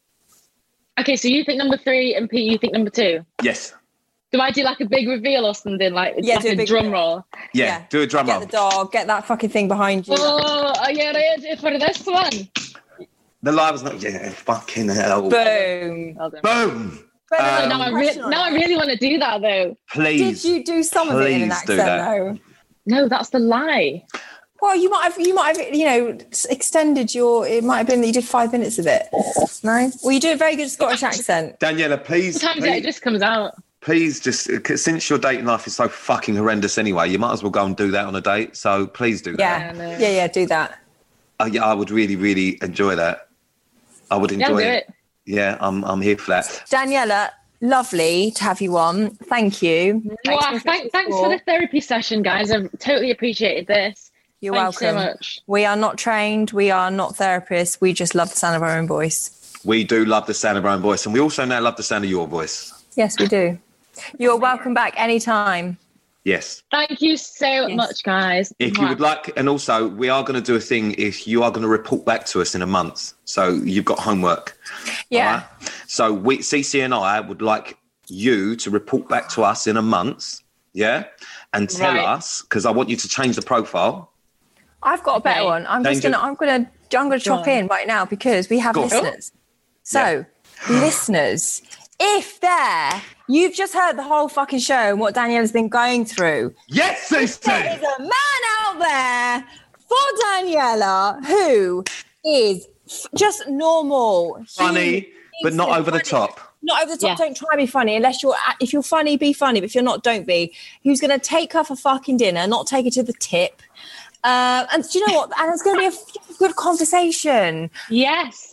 Speaker 3: Okay, so you think number 3, and Pete, you think number 2?
Speaker 1: Yes.
Speaker 3: Do I do like a big reveal or something? Like,
Speaker 2: yeah,
Speaker 3: like a drum roll?
Speaker 1: Yeah, do a drum roll.
Speaker 2: Get the dog, get that fucking thing behind you.
Speaker 3: Oh, are you ready for this one?
Speaker 1: The lie was not. Yeah, fucking hell.
Speaker 2: Boom.
Speaker 1: Boom.
Speaker 3: Now I really want to do that, though.
Speaker 1: Please.
Speaker 2: Did you do some of it in an accent, though?
Speaker 3: No, that's the lie.
Speaker 2: Well, you might have, extended it might have been that you did 5 minutes of it. No? Well, you do a very good Scottish accent.
Speaker 1: Daniela, please.
Speaker 3: Sometimes it just comes out.
Speaker 1: Please, just since your dating life is so fucking horrendous anyway, you might as well go and do that on a date. So please do that.
Speaker 2: Yeah, do that.
Speaker 1: I would really, really enjoy that. I would enjoy it. Yeah, I'm here for that.
Speaker 2: Daniela, lovely to have you on. Thank you.
Speaker 3: Thanks for the therapy session, guys. I've totally appreciated this.
Speaker 2: You're welcome.
Speaker 3: Thanks so much.
Speaker 2: We are not trained. We are not therapists. We just love the sound of our own voice.
Speaker 1: We do love the sound of our own voice. And we also now love the sound of your voice.
Speaker 2: Yes, we do. You're welcome back anytime.
Speaker 1: Yes.
Speaker 3: Thank you so much, guys.
Speaker 1: If you would like, and also we are going to do a thing if you are going to report back to us in a month. So you've got homework.
Speaker 2: Yeah.
Speaker 1: Right? So Cece and I would like you to report back to us in a month. Yeah. And tell us, because I want you to change the profile.
Speaker 2: I've got a better one. I'm gonna chop in right now, because we have listeners. So, listeners, if you've just heard the whole fucking show and what Daniela's been going through.
Speaker 1: Yes, sister.
Speaker 2: There is a man out there for Daniela who is just normal,
Speaker 1: funny, but not over the top.
Speaker 2: Not over the top. Don't try to be funny if you're funny, be funny. But if you're not, don't be. Who's going to take her for fucking dinner, not take her to the tip. And do you know what? And it's going to be a good conversation.
Speaker 3: Yes.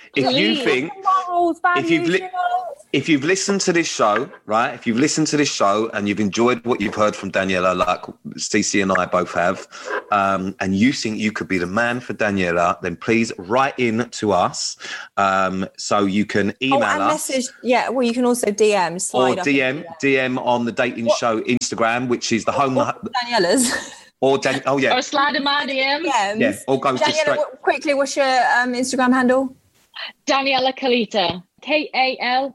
Speaker 1: if you think,
Speaker 2: morals, values,
Speaker 1: if you've listened to this show, right? If you've listened to this show and you've enjoyed what you've heard from Daniela, like Cece and I both have, and you think you could be the man for Daniela, then please write in to us. So you can email us.
Speaker 2: Message, well, you can also DM, slide
Speaker 1: or
Speaker 2: up
Speaker 1: DM on the Dating Show Instagram, which is the home.
Speaker 2: Daniela's.
Speaker 3: Or slide in my DMs.
Speaker 1: Yeah, or go just straight.
Speaker 2: Quickly, what's your Instagram handle?
Speaker 3: Daniela Kalita. Kalita.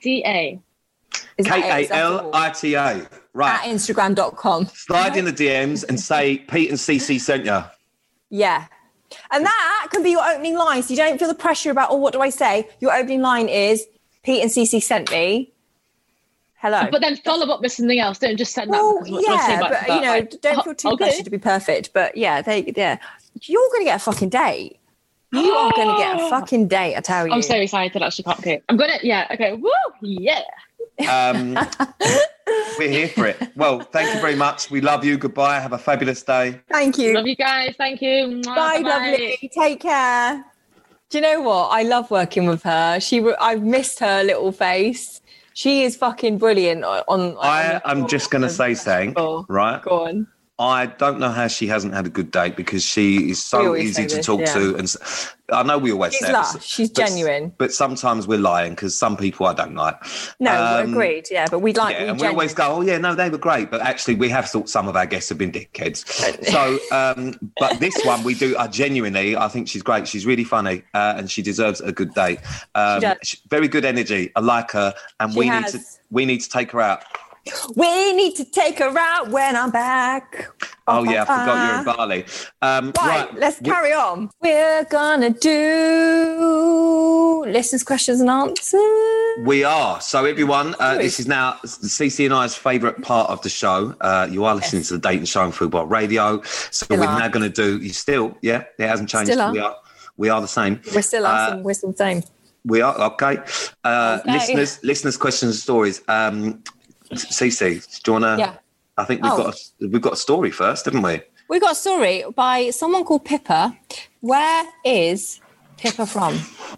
Speaker 1: Kalita. Right.
Speaker 2: At Instagram.com.
Speaker 1: Slide in the DMs and say Pete and Cece sent you.
Speaker 2: Yeah. And that can be your opening line. So you don't feel the pressure about, what do I say? Your opening line is Pete and Cece sent me. Hello.
Speaker 3: But then follow up with something else. Don't just send that.
Speaker 2: Don't feel too pressured to be perfect. But you're going to get a fucking date. You are going to get a fucking date, I tell you.
Speaker 3: I'm so excited. Actually, can't wait. I'm going to, okay. Woo, yeah.
Speaker 1: We're here for it. Well, thank you very much. We love you. Goodbye. Have a fabulous day.
Speaker 2: Thank you.
Speaker 3: Love you guys. Thank you.
Speaker 2: Bye, lovely. Take care. Do you know what? I love working with her. I've missed her little face. She is fucking brilliant.
Speaker 1: I'm just going to say something, right?
Speaker 2: Go on.
Speaker 1: I don't know how she hasn't had a good date because she is so easy to talk to. And I know we always say
Speaker 2: she's genuine.
Speaker 1: But sometimes we're lying because some people I don't like.
Speaker 2: No, agreed. Yeah, but we like.
Speaker 1: Yeah, and we always go, they were great. But actually, we have thought some of our guests have been dickheads. So, but this one we do. I think she's great. She's really funny, and she deserves a good date. Very good energy. I like her, and we need to take her out.
Speaker 2: We need to take her out when I'm back.
Speaker 1: I forgot you're in Bali.
Speaker 2: Right, let's carry on. We're gonna do listeners' questions and answers.
Speaker 1: We are. So everyone, this is now Cece and I's favourite part of the show. You are listening to the Dating Show on Fubar Radio. So we're now going to do. You still, it hasn't changed. We are the same.
Speaker 2: We're still us and we're still the same.
Speaker 1: We are okay. Listeners' questions and stories. Cece, do you want to? Yeah. I think we've got a story first, haven't we?
Speaker 2: We've got a story by someone called Pippa. Where is Pippa from?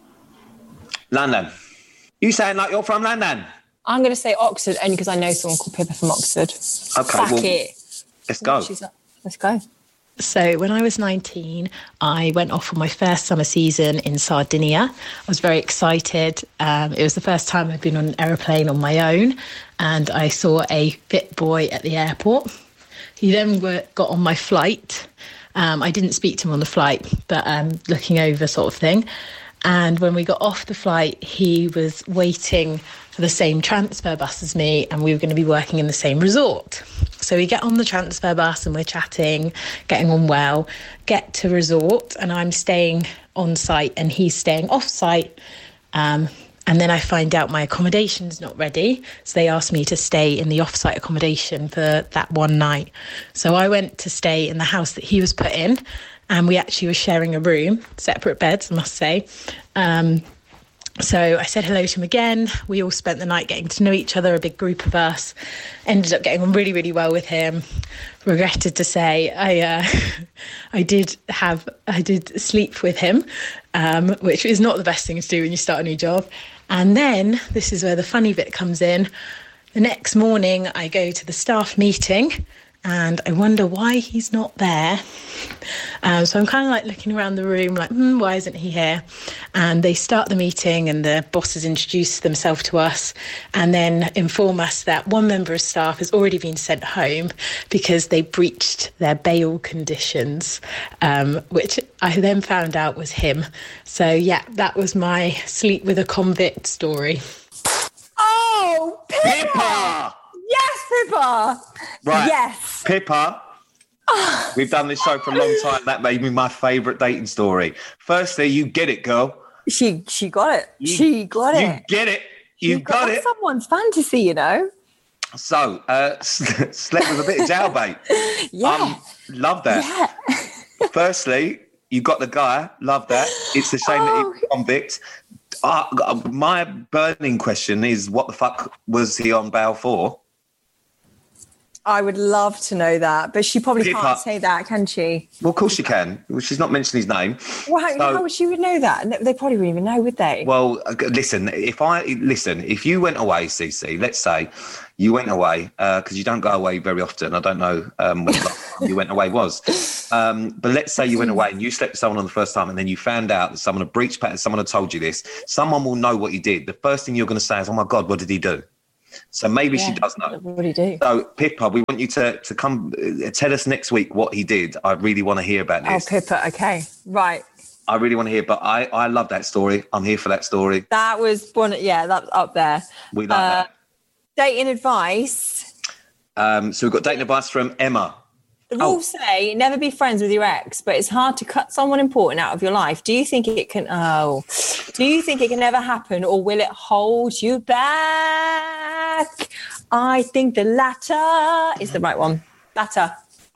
Speaker 1: London. You sound like you're from London.
Speaker 2: I'm going to say Oxford only because I know someone called Pippa from Oxford.
Speaker 1: Okay, let's go.
Speaker 2: Let's go.
Speaker 5: So when I was 19, I went off on my first summer season in Sardinia. I was very excited. It was the first time I'd been on an aeroplane on my own, and I saw a fit boy at the airport. He then got on my flight. I didn't speak to him on the flight, but looking over sort of thing. And when we got off the flight, he was waiting for the same transfer bus as me, and we were going to be working in the same resort. So we get on the transfer bus and we're chatting, getting on well, get to resort, and I'm staying on site and he's staying off site. And then I find out my accommodation's not ready. So they asked me to stay in the off-site accommodation for that one night. So I went to stay in the house that he was put in, and we actually were sharing a room, separate beds, I must say. So I said hello to him again. We all spent the night getting to know each other, a big group of us. Ended up getting on really, really well with him. Regretted to say I did sleep with him, which is not the best thing to do when you start a new job. And then this is where the funny bit comes in. The next morning I go to the staff meeting and I wonder why he's not there. So I'm kind of like looking around the room like, why isn't he here? And they start the meeting and the bosses introduce themselves to us and then inform us that one member of staff has already been sent home because they breached their bail conditions, which I then found out was him. So yeah, that was my sleep with a convict story.
Speaker 2: Oh, Pippa! Yes, Pippa!
Speaker 1: Right.
Speaker 2: Yes.
Speaker 1: Pippa. We've done this show for a long time. That made me my favourite dating story. Firstly, you get it, girl.
Speaker 2: She got it. She got it.
Speaker 1: You get it. You got it.
Speaker 2: Someone's fantasy, you know.
Speaker 1: So, slept with a bit of jailbait.
Speaker 2: Yeah.
Speaker 1: Love that. Yeah. Firstly, you got the guy. Love that. It's a shame that he was convict. My burning question is, what the fuck was he on bail for?
Speaker 2: I would love to know that, but she probably can't say that, can she?
Speaker 1: Well, of course she can. Well, she's not mentioning his name.
Speaker 2: Well, how would she know that? They probably wouldn't even know, would they?
Speaker 1: Well, listen, if you went away, Cece, let's say you went away, because you don't go away very often. I don't know when the last time you went away was. But let's say you went away and you slept with someone on the first time and then you found out that someone had breached patterns, someone had told you this. Someone will know what he did. The first thing you're going to say is, oh, my God, what did he do? So maybe she does know.
Speaker 2: What did he do?
Speaker 1: So, Pippa, we want you to come tell us next week what he did. I really want to hear about this.
Speaker 2: Oh, Pippa, okay. Right.
Speaker 1: I really want to hear, but I love that story. I'm here for that story.
Speaker 2: That was one, that's up there.
Speaker 1: We like that.
Speaker 2: Dating advice.
Speaker 1: So we've got dating advice from Emma.
Speaker 2: The rules say never be friends with your ex, but it's hard to cut someone important out of your life. Do you think it can ever happen, or will it hold you back? I think the latter is the right one. Latter.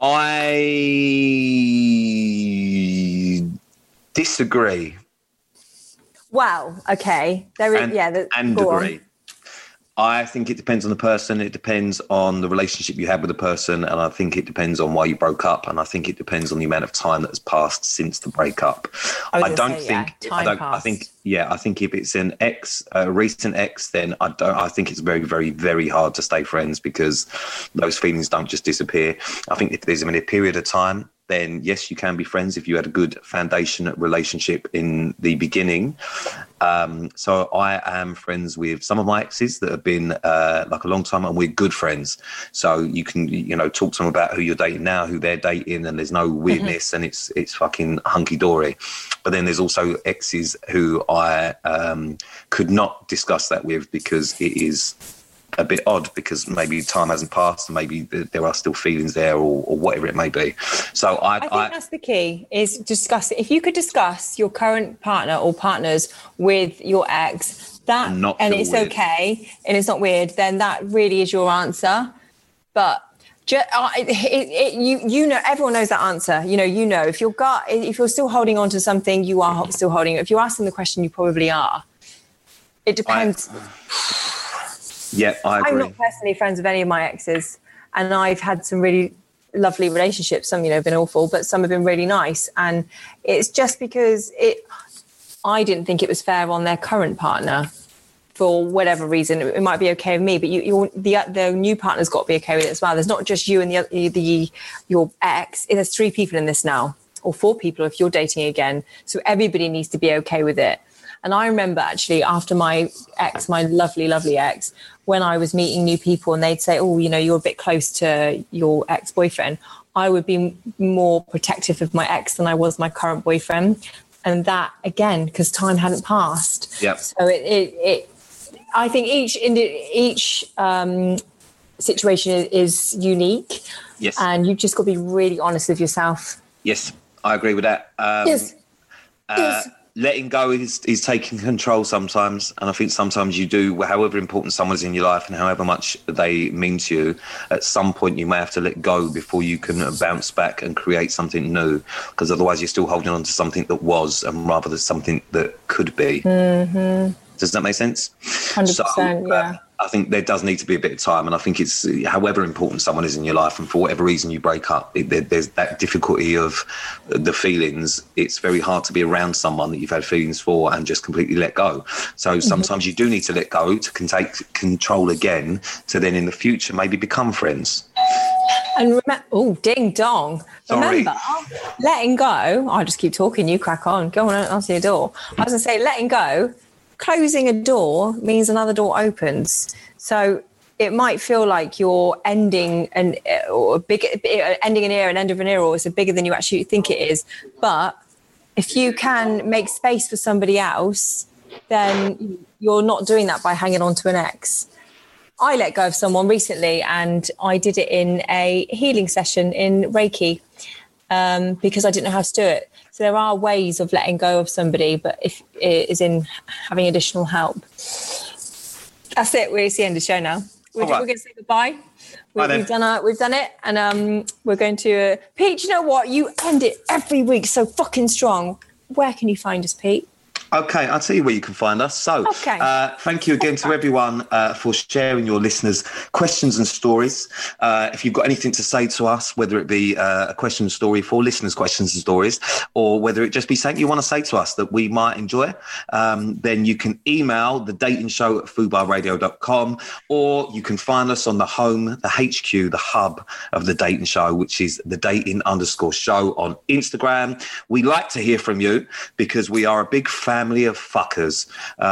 Speaker 1: I disagree.
Speaker 2: Well, okay. There is,
Speaker 1: and agree. I think it depends on the person. It depends on the relationship you had with the person. And I think it depends on why you broke up. And I think it depends on the amount of time that has passed since the breakup. I think if it's an ex, a recent ex, then I think it's very, very, very hard to stay friends, because those feelings don't just disappear. I think if there's a period of time, then yes, you can be friends if you had a good foundation relationship in the beginning. So I am friends with some of my exes that have been like a long time, and we're good friends. So you can, talk to them about who you're dating now, who they're dating, and there's no weirdness, and it's fucking hunky dory. But then there's also exes who I could not discuss that with, because it is a bit odd, because maybe time hasn't passed and maybe there are still feelings there, or whatever it may be. So I think
Speaker 2: that's the key, is discuss it. If you could discuss your current partner or partners with your ex, and it's weird. Okay, and it's not weird, then that really is your answer. But everyone knows that answer. If you're still holding on to something, you are still holding. If you're asking the question, you probably are. It depends.
Speaker 1: Yeah, I agree.
Speaker 2: I'm not personally friends with any of my exes, and I've had some really lovely relationships. Some, have been awful, but some have been really nice. And it's just because I didn't think it was fair on their current partner for whatever reason. It might be okay with me, but the new partner's got to be okay with it as well. There's not just you and your ex. There's 3 people in this now, or 4 people if you're dating again. So everybody needs to be okay with it. And I remember actually after my ex, my lovely, lovely ex, when I was meeting new people and they'd say, oh, you're a bit close to your ex-boyfriend, I would be more protective of my ex than I was my current boyfriend. And that, again, because time hadn't passed.
Speaker 1: Yep.
Speaker 2: So I think each situation is unique.
Speaker 1: Yes.
Speaker 2: And you've just got to be really honest with yourself.
Speaker 1: Yes, I agree with that.
Speaker 2: Yes.
Speaker 1: Letting go is taking control sometimes. And I think sometimes you do, however important someone is in your life and however much they mean to you, at some point you may have to let go before you can bounce back and create something new. Because otherwise you're still holding on to something that was, and rather than something that could be. Mm-hmm. Does that make sense?
Speaker 2: 100%, yeah.
Speaker 1: I think there does need to be a bit of time, and I think it's however important someone is in your life, and for whatever reason you break up, there's that difficulty of the feelings. It's very hard to be around someone that you've had feelings for and just completely let go. So sometimes you do need to let go to take control again, to then in the future maybe become friends.
Speaker 2: And ding dong.
Speaker 1: Sorry.
Speaker 2: Remember, letting go. I'll just keep talking. You crack on. Go on, answer your door. I was going to say, letting go. Closing a door means another door opens. So it might feel like you're ending ending an era, an end of an era, or it's bigger than you actually think it is. But if you can make space for somebody else, then you're not doing that by hanging on to an ex. I let go of someone recently, and I did it in a healing session in Reiki because I didn't know how to do it. So there are ways of letting go of somebody, but if it is in having additional help. That's it. It's the end of the show now. We're going to say goodbye. We've done it, and we're going to Pete. You know what? You end it every week so fucking strong. Where can you find us, Pete?
Speaker 1: Okay, I'll tell you where you can find us. So, thank you again to everyone for sharing your listeners' questions and stories. If you've got anything to say to us, whether it be a question and story for listeners' questions and stories, or whether it just be something you want to say to us that we might enjoy, then you can email the dating show at fubarradio.com, or you can find us on the home, the HQ, the hub of the dating show, which is the dating_show on Instagram. We like to hear from you because we are a big family of fuckers.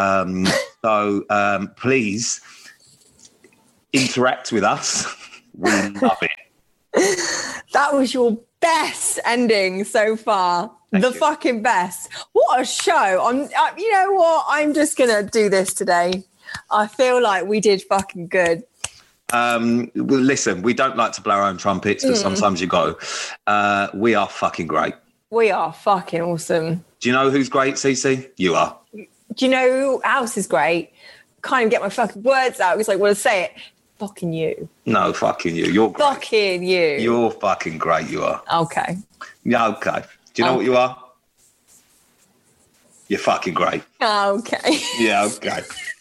Speaker 1: So please interact with us. We love it.
Speaker 2: That was your best ending so far. Thank you. Fucking best. What a show. You know what? I'm just going to do this today. I feel like we did fucking good.
Speaker 1: Well, listen, we don't like to blow our own trumpets, but sometimes you go. We are fucking great.
Speaker 2: We are fucking awesome.
Speaker 1: Do you know who's great, Cece? You are.
Speaker 2: Do you know who else is great? Can't even get my fucking words out because I want to say it. Fucking you.
Speaker 1: No, fucking you. You're great.
Speaker 2: Fucking you.
Speaker 1: You're fucking great, you are.
Speaker 2: Okay.
Speaker 1: Yeah, okay. Do you know what you are? You're fucking great.
Speaker 2: Okay.
Speaker 1: Yeah, okay.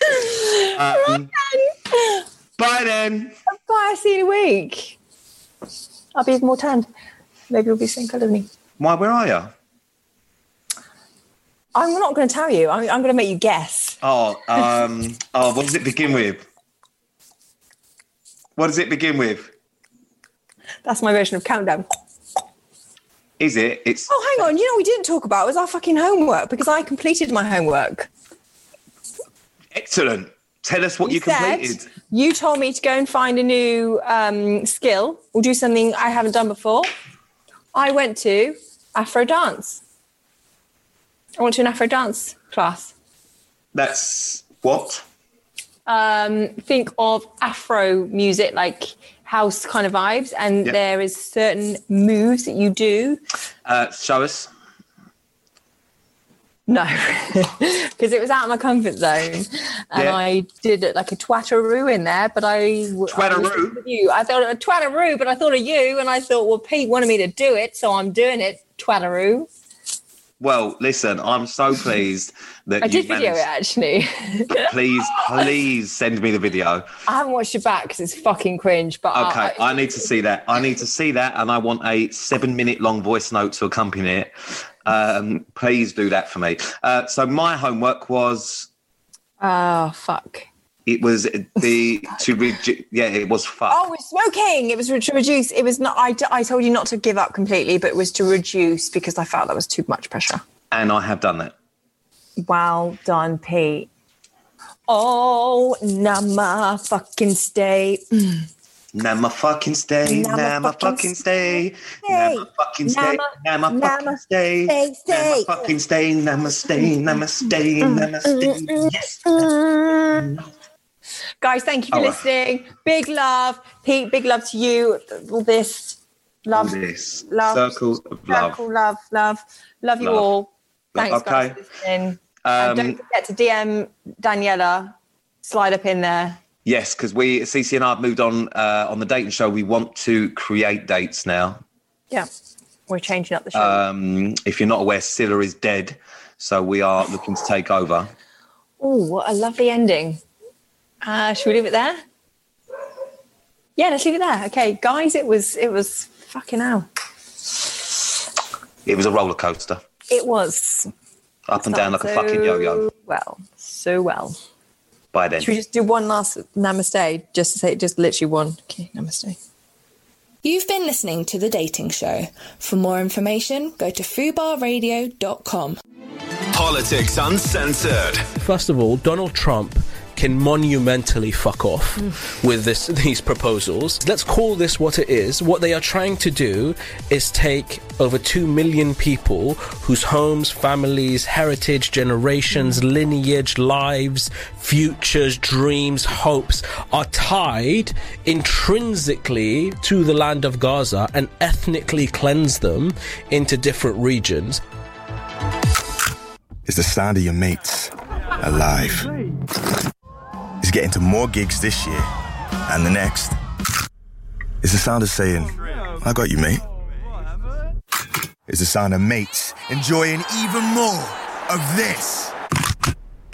Speaker 1: Bye then.
Speaker 2: Bye, see you in a week. I'll be even more tanned. Maybe you'll be the same colour as me.
Speaker 1: Why, where are you?
Speaker 2: I'm not going to tell you. I'm going to make you guess.
Speaker 1: What does it begin with? What does it begin with?
Speaker 2: That's my version of countdown.
Speaker 1: Is it? It's.
Speaker 2: Oh, hang on. You know what we didn't talk about was our fucking homework because I completed my homework.
Speaker 1: Excellent. Tell us what you completed.
Speaker 2: You told me to go and find a new skill or do something I haven't done before. I went to Afro dance. I went to an Afro dance class.
Speaker 1: That's what?
Speaker 2: Think of Afro music, like house kind of vibes, and there is certain moves that you do.
Speaker 1: Show us.
Speaker 2: No, because it was out of my comfort zone, and I did it like a twatteroo in there. But
Speaker 1: twatteroo.
Speaker 2: I thought a twatteroo, but I thought of you, and I thought, well, Pete wanted me to do it, so I'm doing it. Twatteroo.
Speaker 1: Well, listen, I'm so pleased that
Speaker 2: I did video it actually.
Speaker 1: Please send me the video.
Speaker 2: I haven't watched it back because it's fucking cringe. But
Speaker 1: okay, I need to see that. And I want a 7-minute long voice note to accompany it. Please do that for me. So my homework was.
Speaker 2: Oh fuck.
Speaker 1: It was it was fuck.
Speaker 2: Oh, it's smoking. It was to reduce. It was not. I told you not to give up completely, but it was to reduce because I felt that was too much pressure.
Speaker 1: And I have done that.
Speaker 2: Well done, Pete. Oh, nama fucking stay.
Speaker 1: Nama fucking stay. Nama fucking stay. Nama fucking stay. Nama fucking stay. Nama fucking stay. Nama stay. Nama stay. Nama stay. Yes.
Speaker 2: Guys, thank you for listening. Big love. Pete, big love to you. All this. Love.
Speaker 1: Circles of love.
Speaker 2: Love you all. Thanks, guys, for listening. Don't forget to DM Daniela. Slide up in there.
Speaker 1: Yes, because Cece and I have moved on the dating show. We want to create dates now.
Speaker 2: Yeah, we're changing up the show.
Speaker 1: If you're not aware, Scylla is dead. So we are looking to take over.
Speaker 2: Oh, what a lovely ending. Should we leave it there? Yeah, let's leave it there. Okay, guys, it was fucking hell.
Speaker 1: It was a roller coaster.
Speaker 2: It was.
Speaker 1: Up and down like a fucking yo-yo.
Speaker 2: So well.
Speaker 1: Bye then.
Speaker 2: Should we just do one last namaste? Just to say, just literally one. Okay, namaste.
Speaker 6: You've been listening to The Dating Show. For more information, go to fubarradio.com.
Speaker 7: Politics Uncensored.
Speaker 8: First of all, Donald Trump can monumentally fuck off with these proposals. Let's call this what it is. What they are trying to do is take over 2 million people whose homes, families, heritage, generations, lineage, lives, futures, dreams, hopes are tied intrinsically to the land of Gaza and ethnically cleanse them into different regions.
Speaker 9: It's the sound of your mates alive. It's getting to more gigs this year and the next. It's the sound of saying, I got you, mate. It's the sound of mates enjoying even more of this.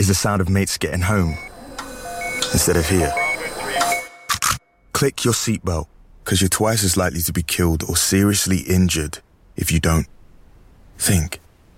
Speaker 9: is the sound of mates getting home instead of here. Click your seatbelt, because you're twice as likely to be killed or seriously injured if you don't. Think.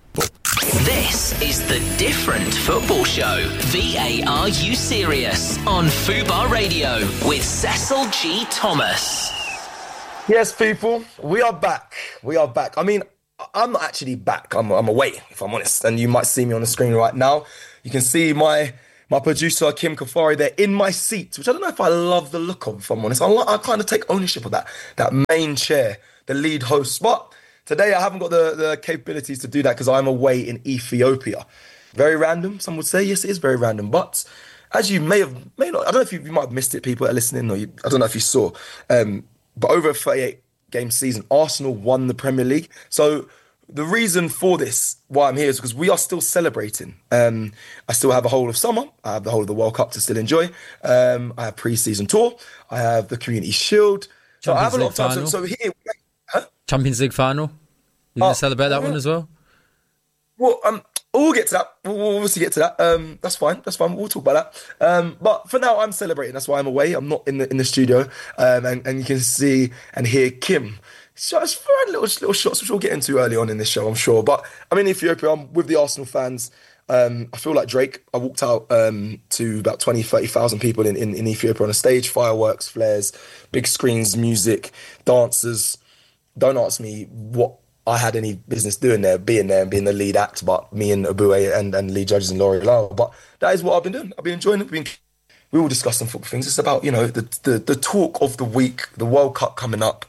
Speaker 10: This is the Different Football Show. VAR You Serious on Fubar Radio with Cecil G. Thomas.
Speaker 11: Yes, people, we are back. We are back. I mean, I'm not actually back. I'm away, if I'm honest. And you might see me on the screen right now. You can see my producer, Kim Kafari, there in my seat, which I don't know if I love the look of, if I'm honest. I kind of take ownership of that main chair, the lead host. But today I haven't got the capabilities to do that because I'm away in Ethiopia. Very random, some would say. Yes, it is very random. But as you may not, I don't know if you might have missed it, people that are listening, or I don't know if you saw. But over a 38-game season, Arsenal won the Premier League. So the reason for this, why I'm here, is because we are still celebrating. I still have a whole of summer. I have the whole of the World Cup to still enjoy. I have pre-season tour. I have the Community Shield. So I have a lot of time. So here...
Speaker 12: Champions League final. You going to celebrate that one as well?
Speaker 11: Well, we'll get to that. We'll obviously get to that. That's fine. We'll talk about that. But for now, I'm celebrating. That's why I'm away. I'm not in the studio. And you can see and hear Kim. So it's fine, little shots, which we'll get into early on in this show, I'm sure. But I'm in Ethiopia. I'm with the Arsenal fans. I feel like Drake. I walked out to about 20, 30,000 people in Ethiopia on a stage. Fireworks, flares, big screens, music, dancers. Don't ask me what I had any business doing there, being there and being the lead act, but me and Abue and lead judges and Laurie Lau. But that is what I've been doing. I've been enjoying it. We will discuss some football things. It's about, the talk of the week, the World Cup coming up.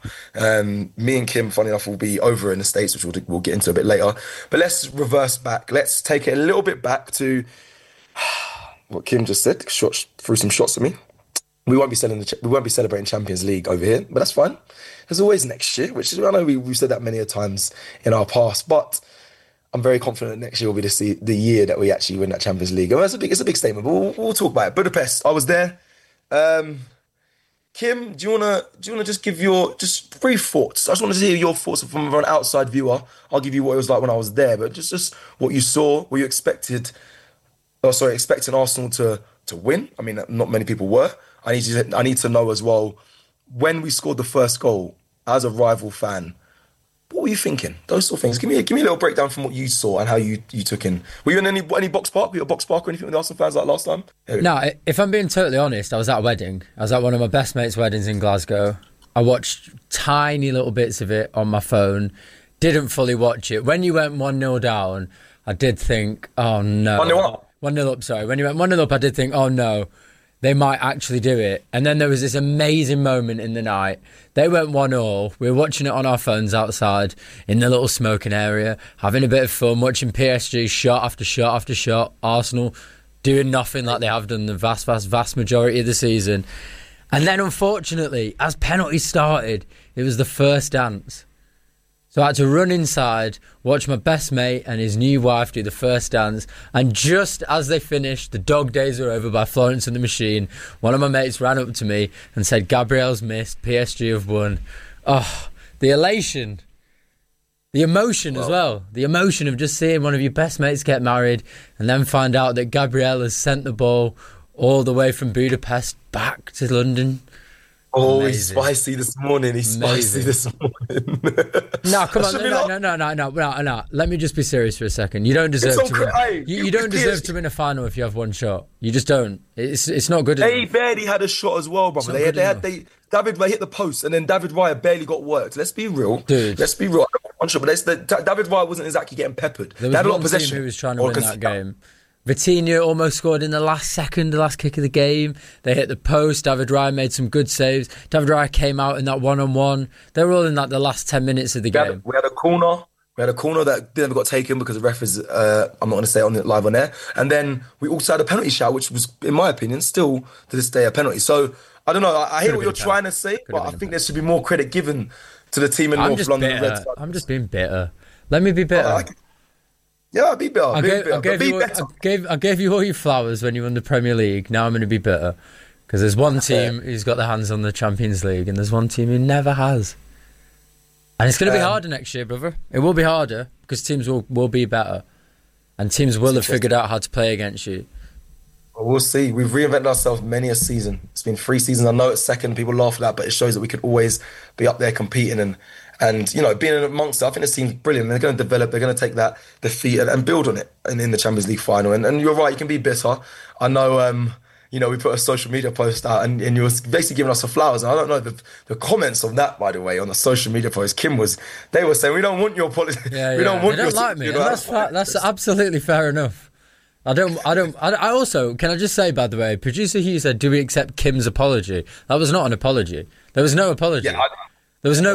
Speaker 11: Me and Kim, funny enough, will be over in the States, which we'll get into a bit later. But let's reverse back. Let's take it a little bit back to what Kim just said. Threw some shots at me. We won't be celebrating Champions League over here, but that's fine. There's always next year, which is, I know we've said that many a times in our past, but I'm very confident that next year will be the year that we actually win that Champions League. It's a big statement, but we'll talk about it. Budapest, I was there. Kim, do you wanna just give your just brief thoughts? I just want to hear your thoughts from an outside viewer. I'll give you what it was like when I was there, but just what you saw, what you expecting Arsenal to win. I mean, not many people were. I need to know as well, when we scored the first goal as a rival fan, what were you thinking? Those sort of things. Give me a little breakdown from what you saw and how you took in. Were you in any box park? Were you at box park or anything with the Arsenal fans like last time?
Speaker 12: No, if I'm being totally honest, I was at a wedding. I was at one of my best mates' weddings in Glasgow. I watched tiny little bits of it on my phone. Didn't fully watch it. When you went 1-0 down, I did think, oh no.
Speaker 11: 1-0 up?
Speaker 12: 1-0 up, sorry. When you went 1-0 up, I did think, oh no. They might actually do it. And then there was this amazing moment in the night. They went 1-1. We were watching it on our phones outside in the little smoking area, having a bit of fun, watching PSG shot after shot after shot. Arsenal doing nothing like they have done the vast majority of the season. And then, unfortunately, as penalties started, it was the first dance. So I had to run inside, watch my best mate and his new wife do the first dance. And just as they finished, The Dog Days Are Over by Florence and the Machine, one of my mates ran up to me and said, Gabriel's missed, PSG have won. Oh, the elation. The emotion as well. The emotion of just seeing one of your best mates get married and then find out that Gabriel has sent the ball all the way from Budapest back to London.
Speaker 11: Oh, amazing. He's spicy this morning.
Speaker 12: No, come on. No. Let me just be serious for a second. You don't deserve to win. You don't deserve to win a final if you have one shot. You just don't. It's not good enough.
Speaker 11: They barely had a shot as well, brother. David Raya hit the post, and then David Raya barely got worked. Let's be real.
Speaker 12: Dude.
Speaker 11: Let's be real. One shot, but David Raya wasn't exactly getting peppered.
Speaker 12: There was one team who was trying to win that game. Vitinha almost scored in the last second, the last kick of the game. They hit the post. David Raya made some good saves. David Raya came out in that one-on-one. They were all in the last 10 minutes of the game.
Speaker 11: We had a corner. That never got taken because the ref is, I'm not going to say it live on air. And then we also had a penalty shout, which was, in my opinion, still to this day a penalty. So, I don't know. I hear what you're trying to say, but I think there should be more credit given to the team in North London.
Speaker 12: I'm just being bitter. Let me be bitter.
Speaker 11: Yeah, I'll be better.
Speaker 12: I gave you all your flowers when you won the Premier League. Now I'm going to be bitter. Because there's one team who's got their hands on the Champions League and there's one team who never has. And it's going to be harder next year, brother. It will be harder because teams will be better. And teams will have figured out how to play against you.
Speaker 11: We'll see. We've reinvented ourselves many a season. It's been 3 seasons. I know it's second. People laugh at that, but it shows that we could always be up there competing and you know, being amongst it. I think this team's brilliant. They're going to develop. They're going to take that defeat and build on it in the Champions League final. And you're right. You can be bitter. I know. You know, we put a social media post out and you were basically giving us the flowers. And I don't know the comments on that, by the way, on the social media post. They were saying, we don't want your politics.
Speaker 12: Yeah,
Speaker 11: we don't want
Speaker 12: they don't like me. That's absolutely fair enough. I also, can I just say, by the way, producer Hugh said, do we accept Kim's apology? That was not an apology. There was no apology.
Speaker 11: Yeah,
Speaker 12: there was no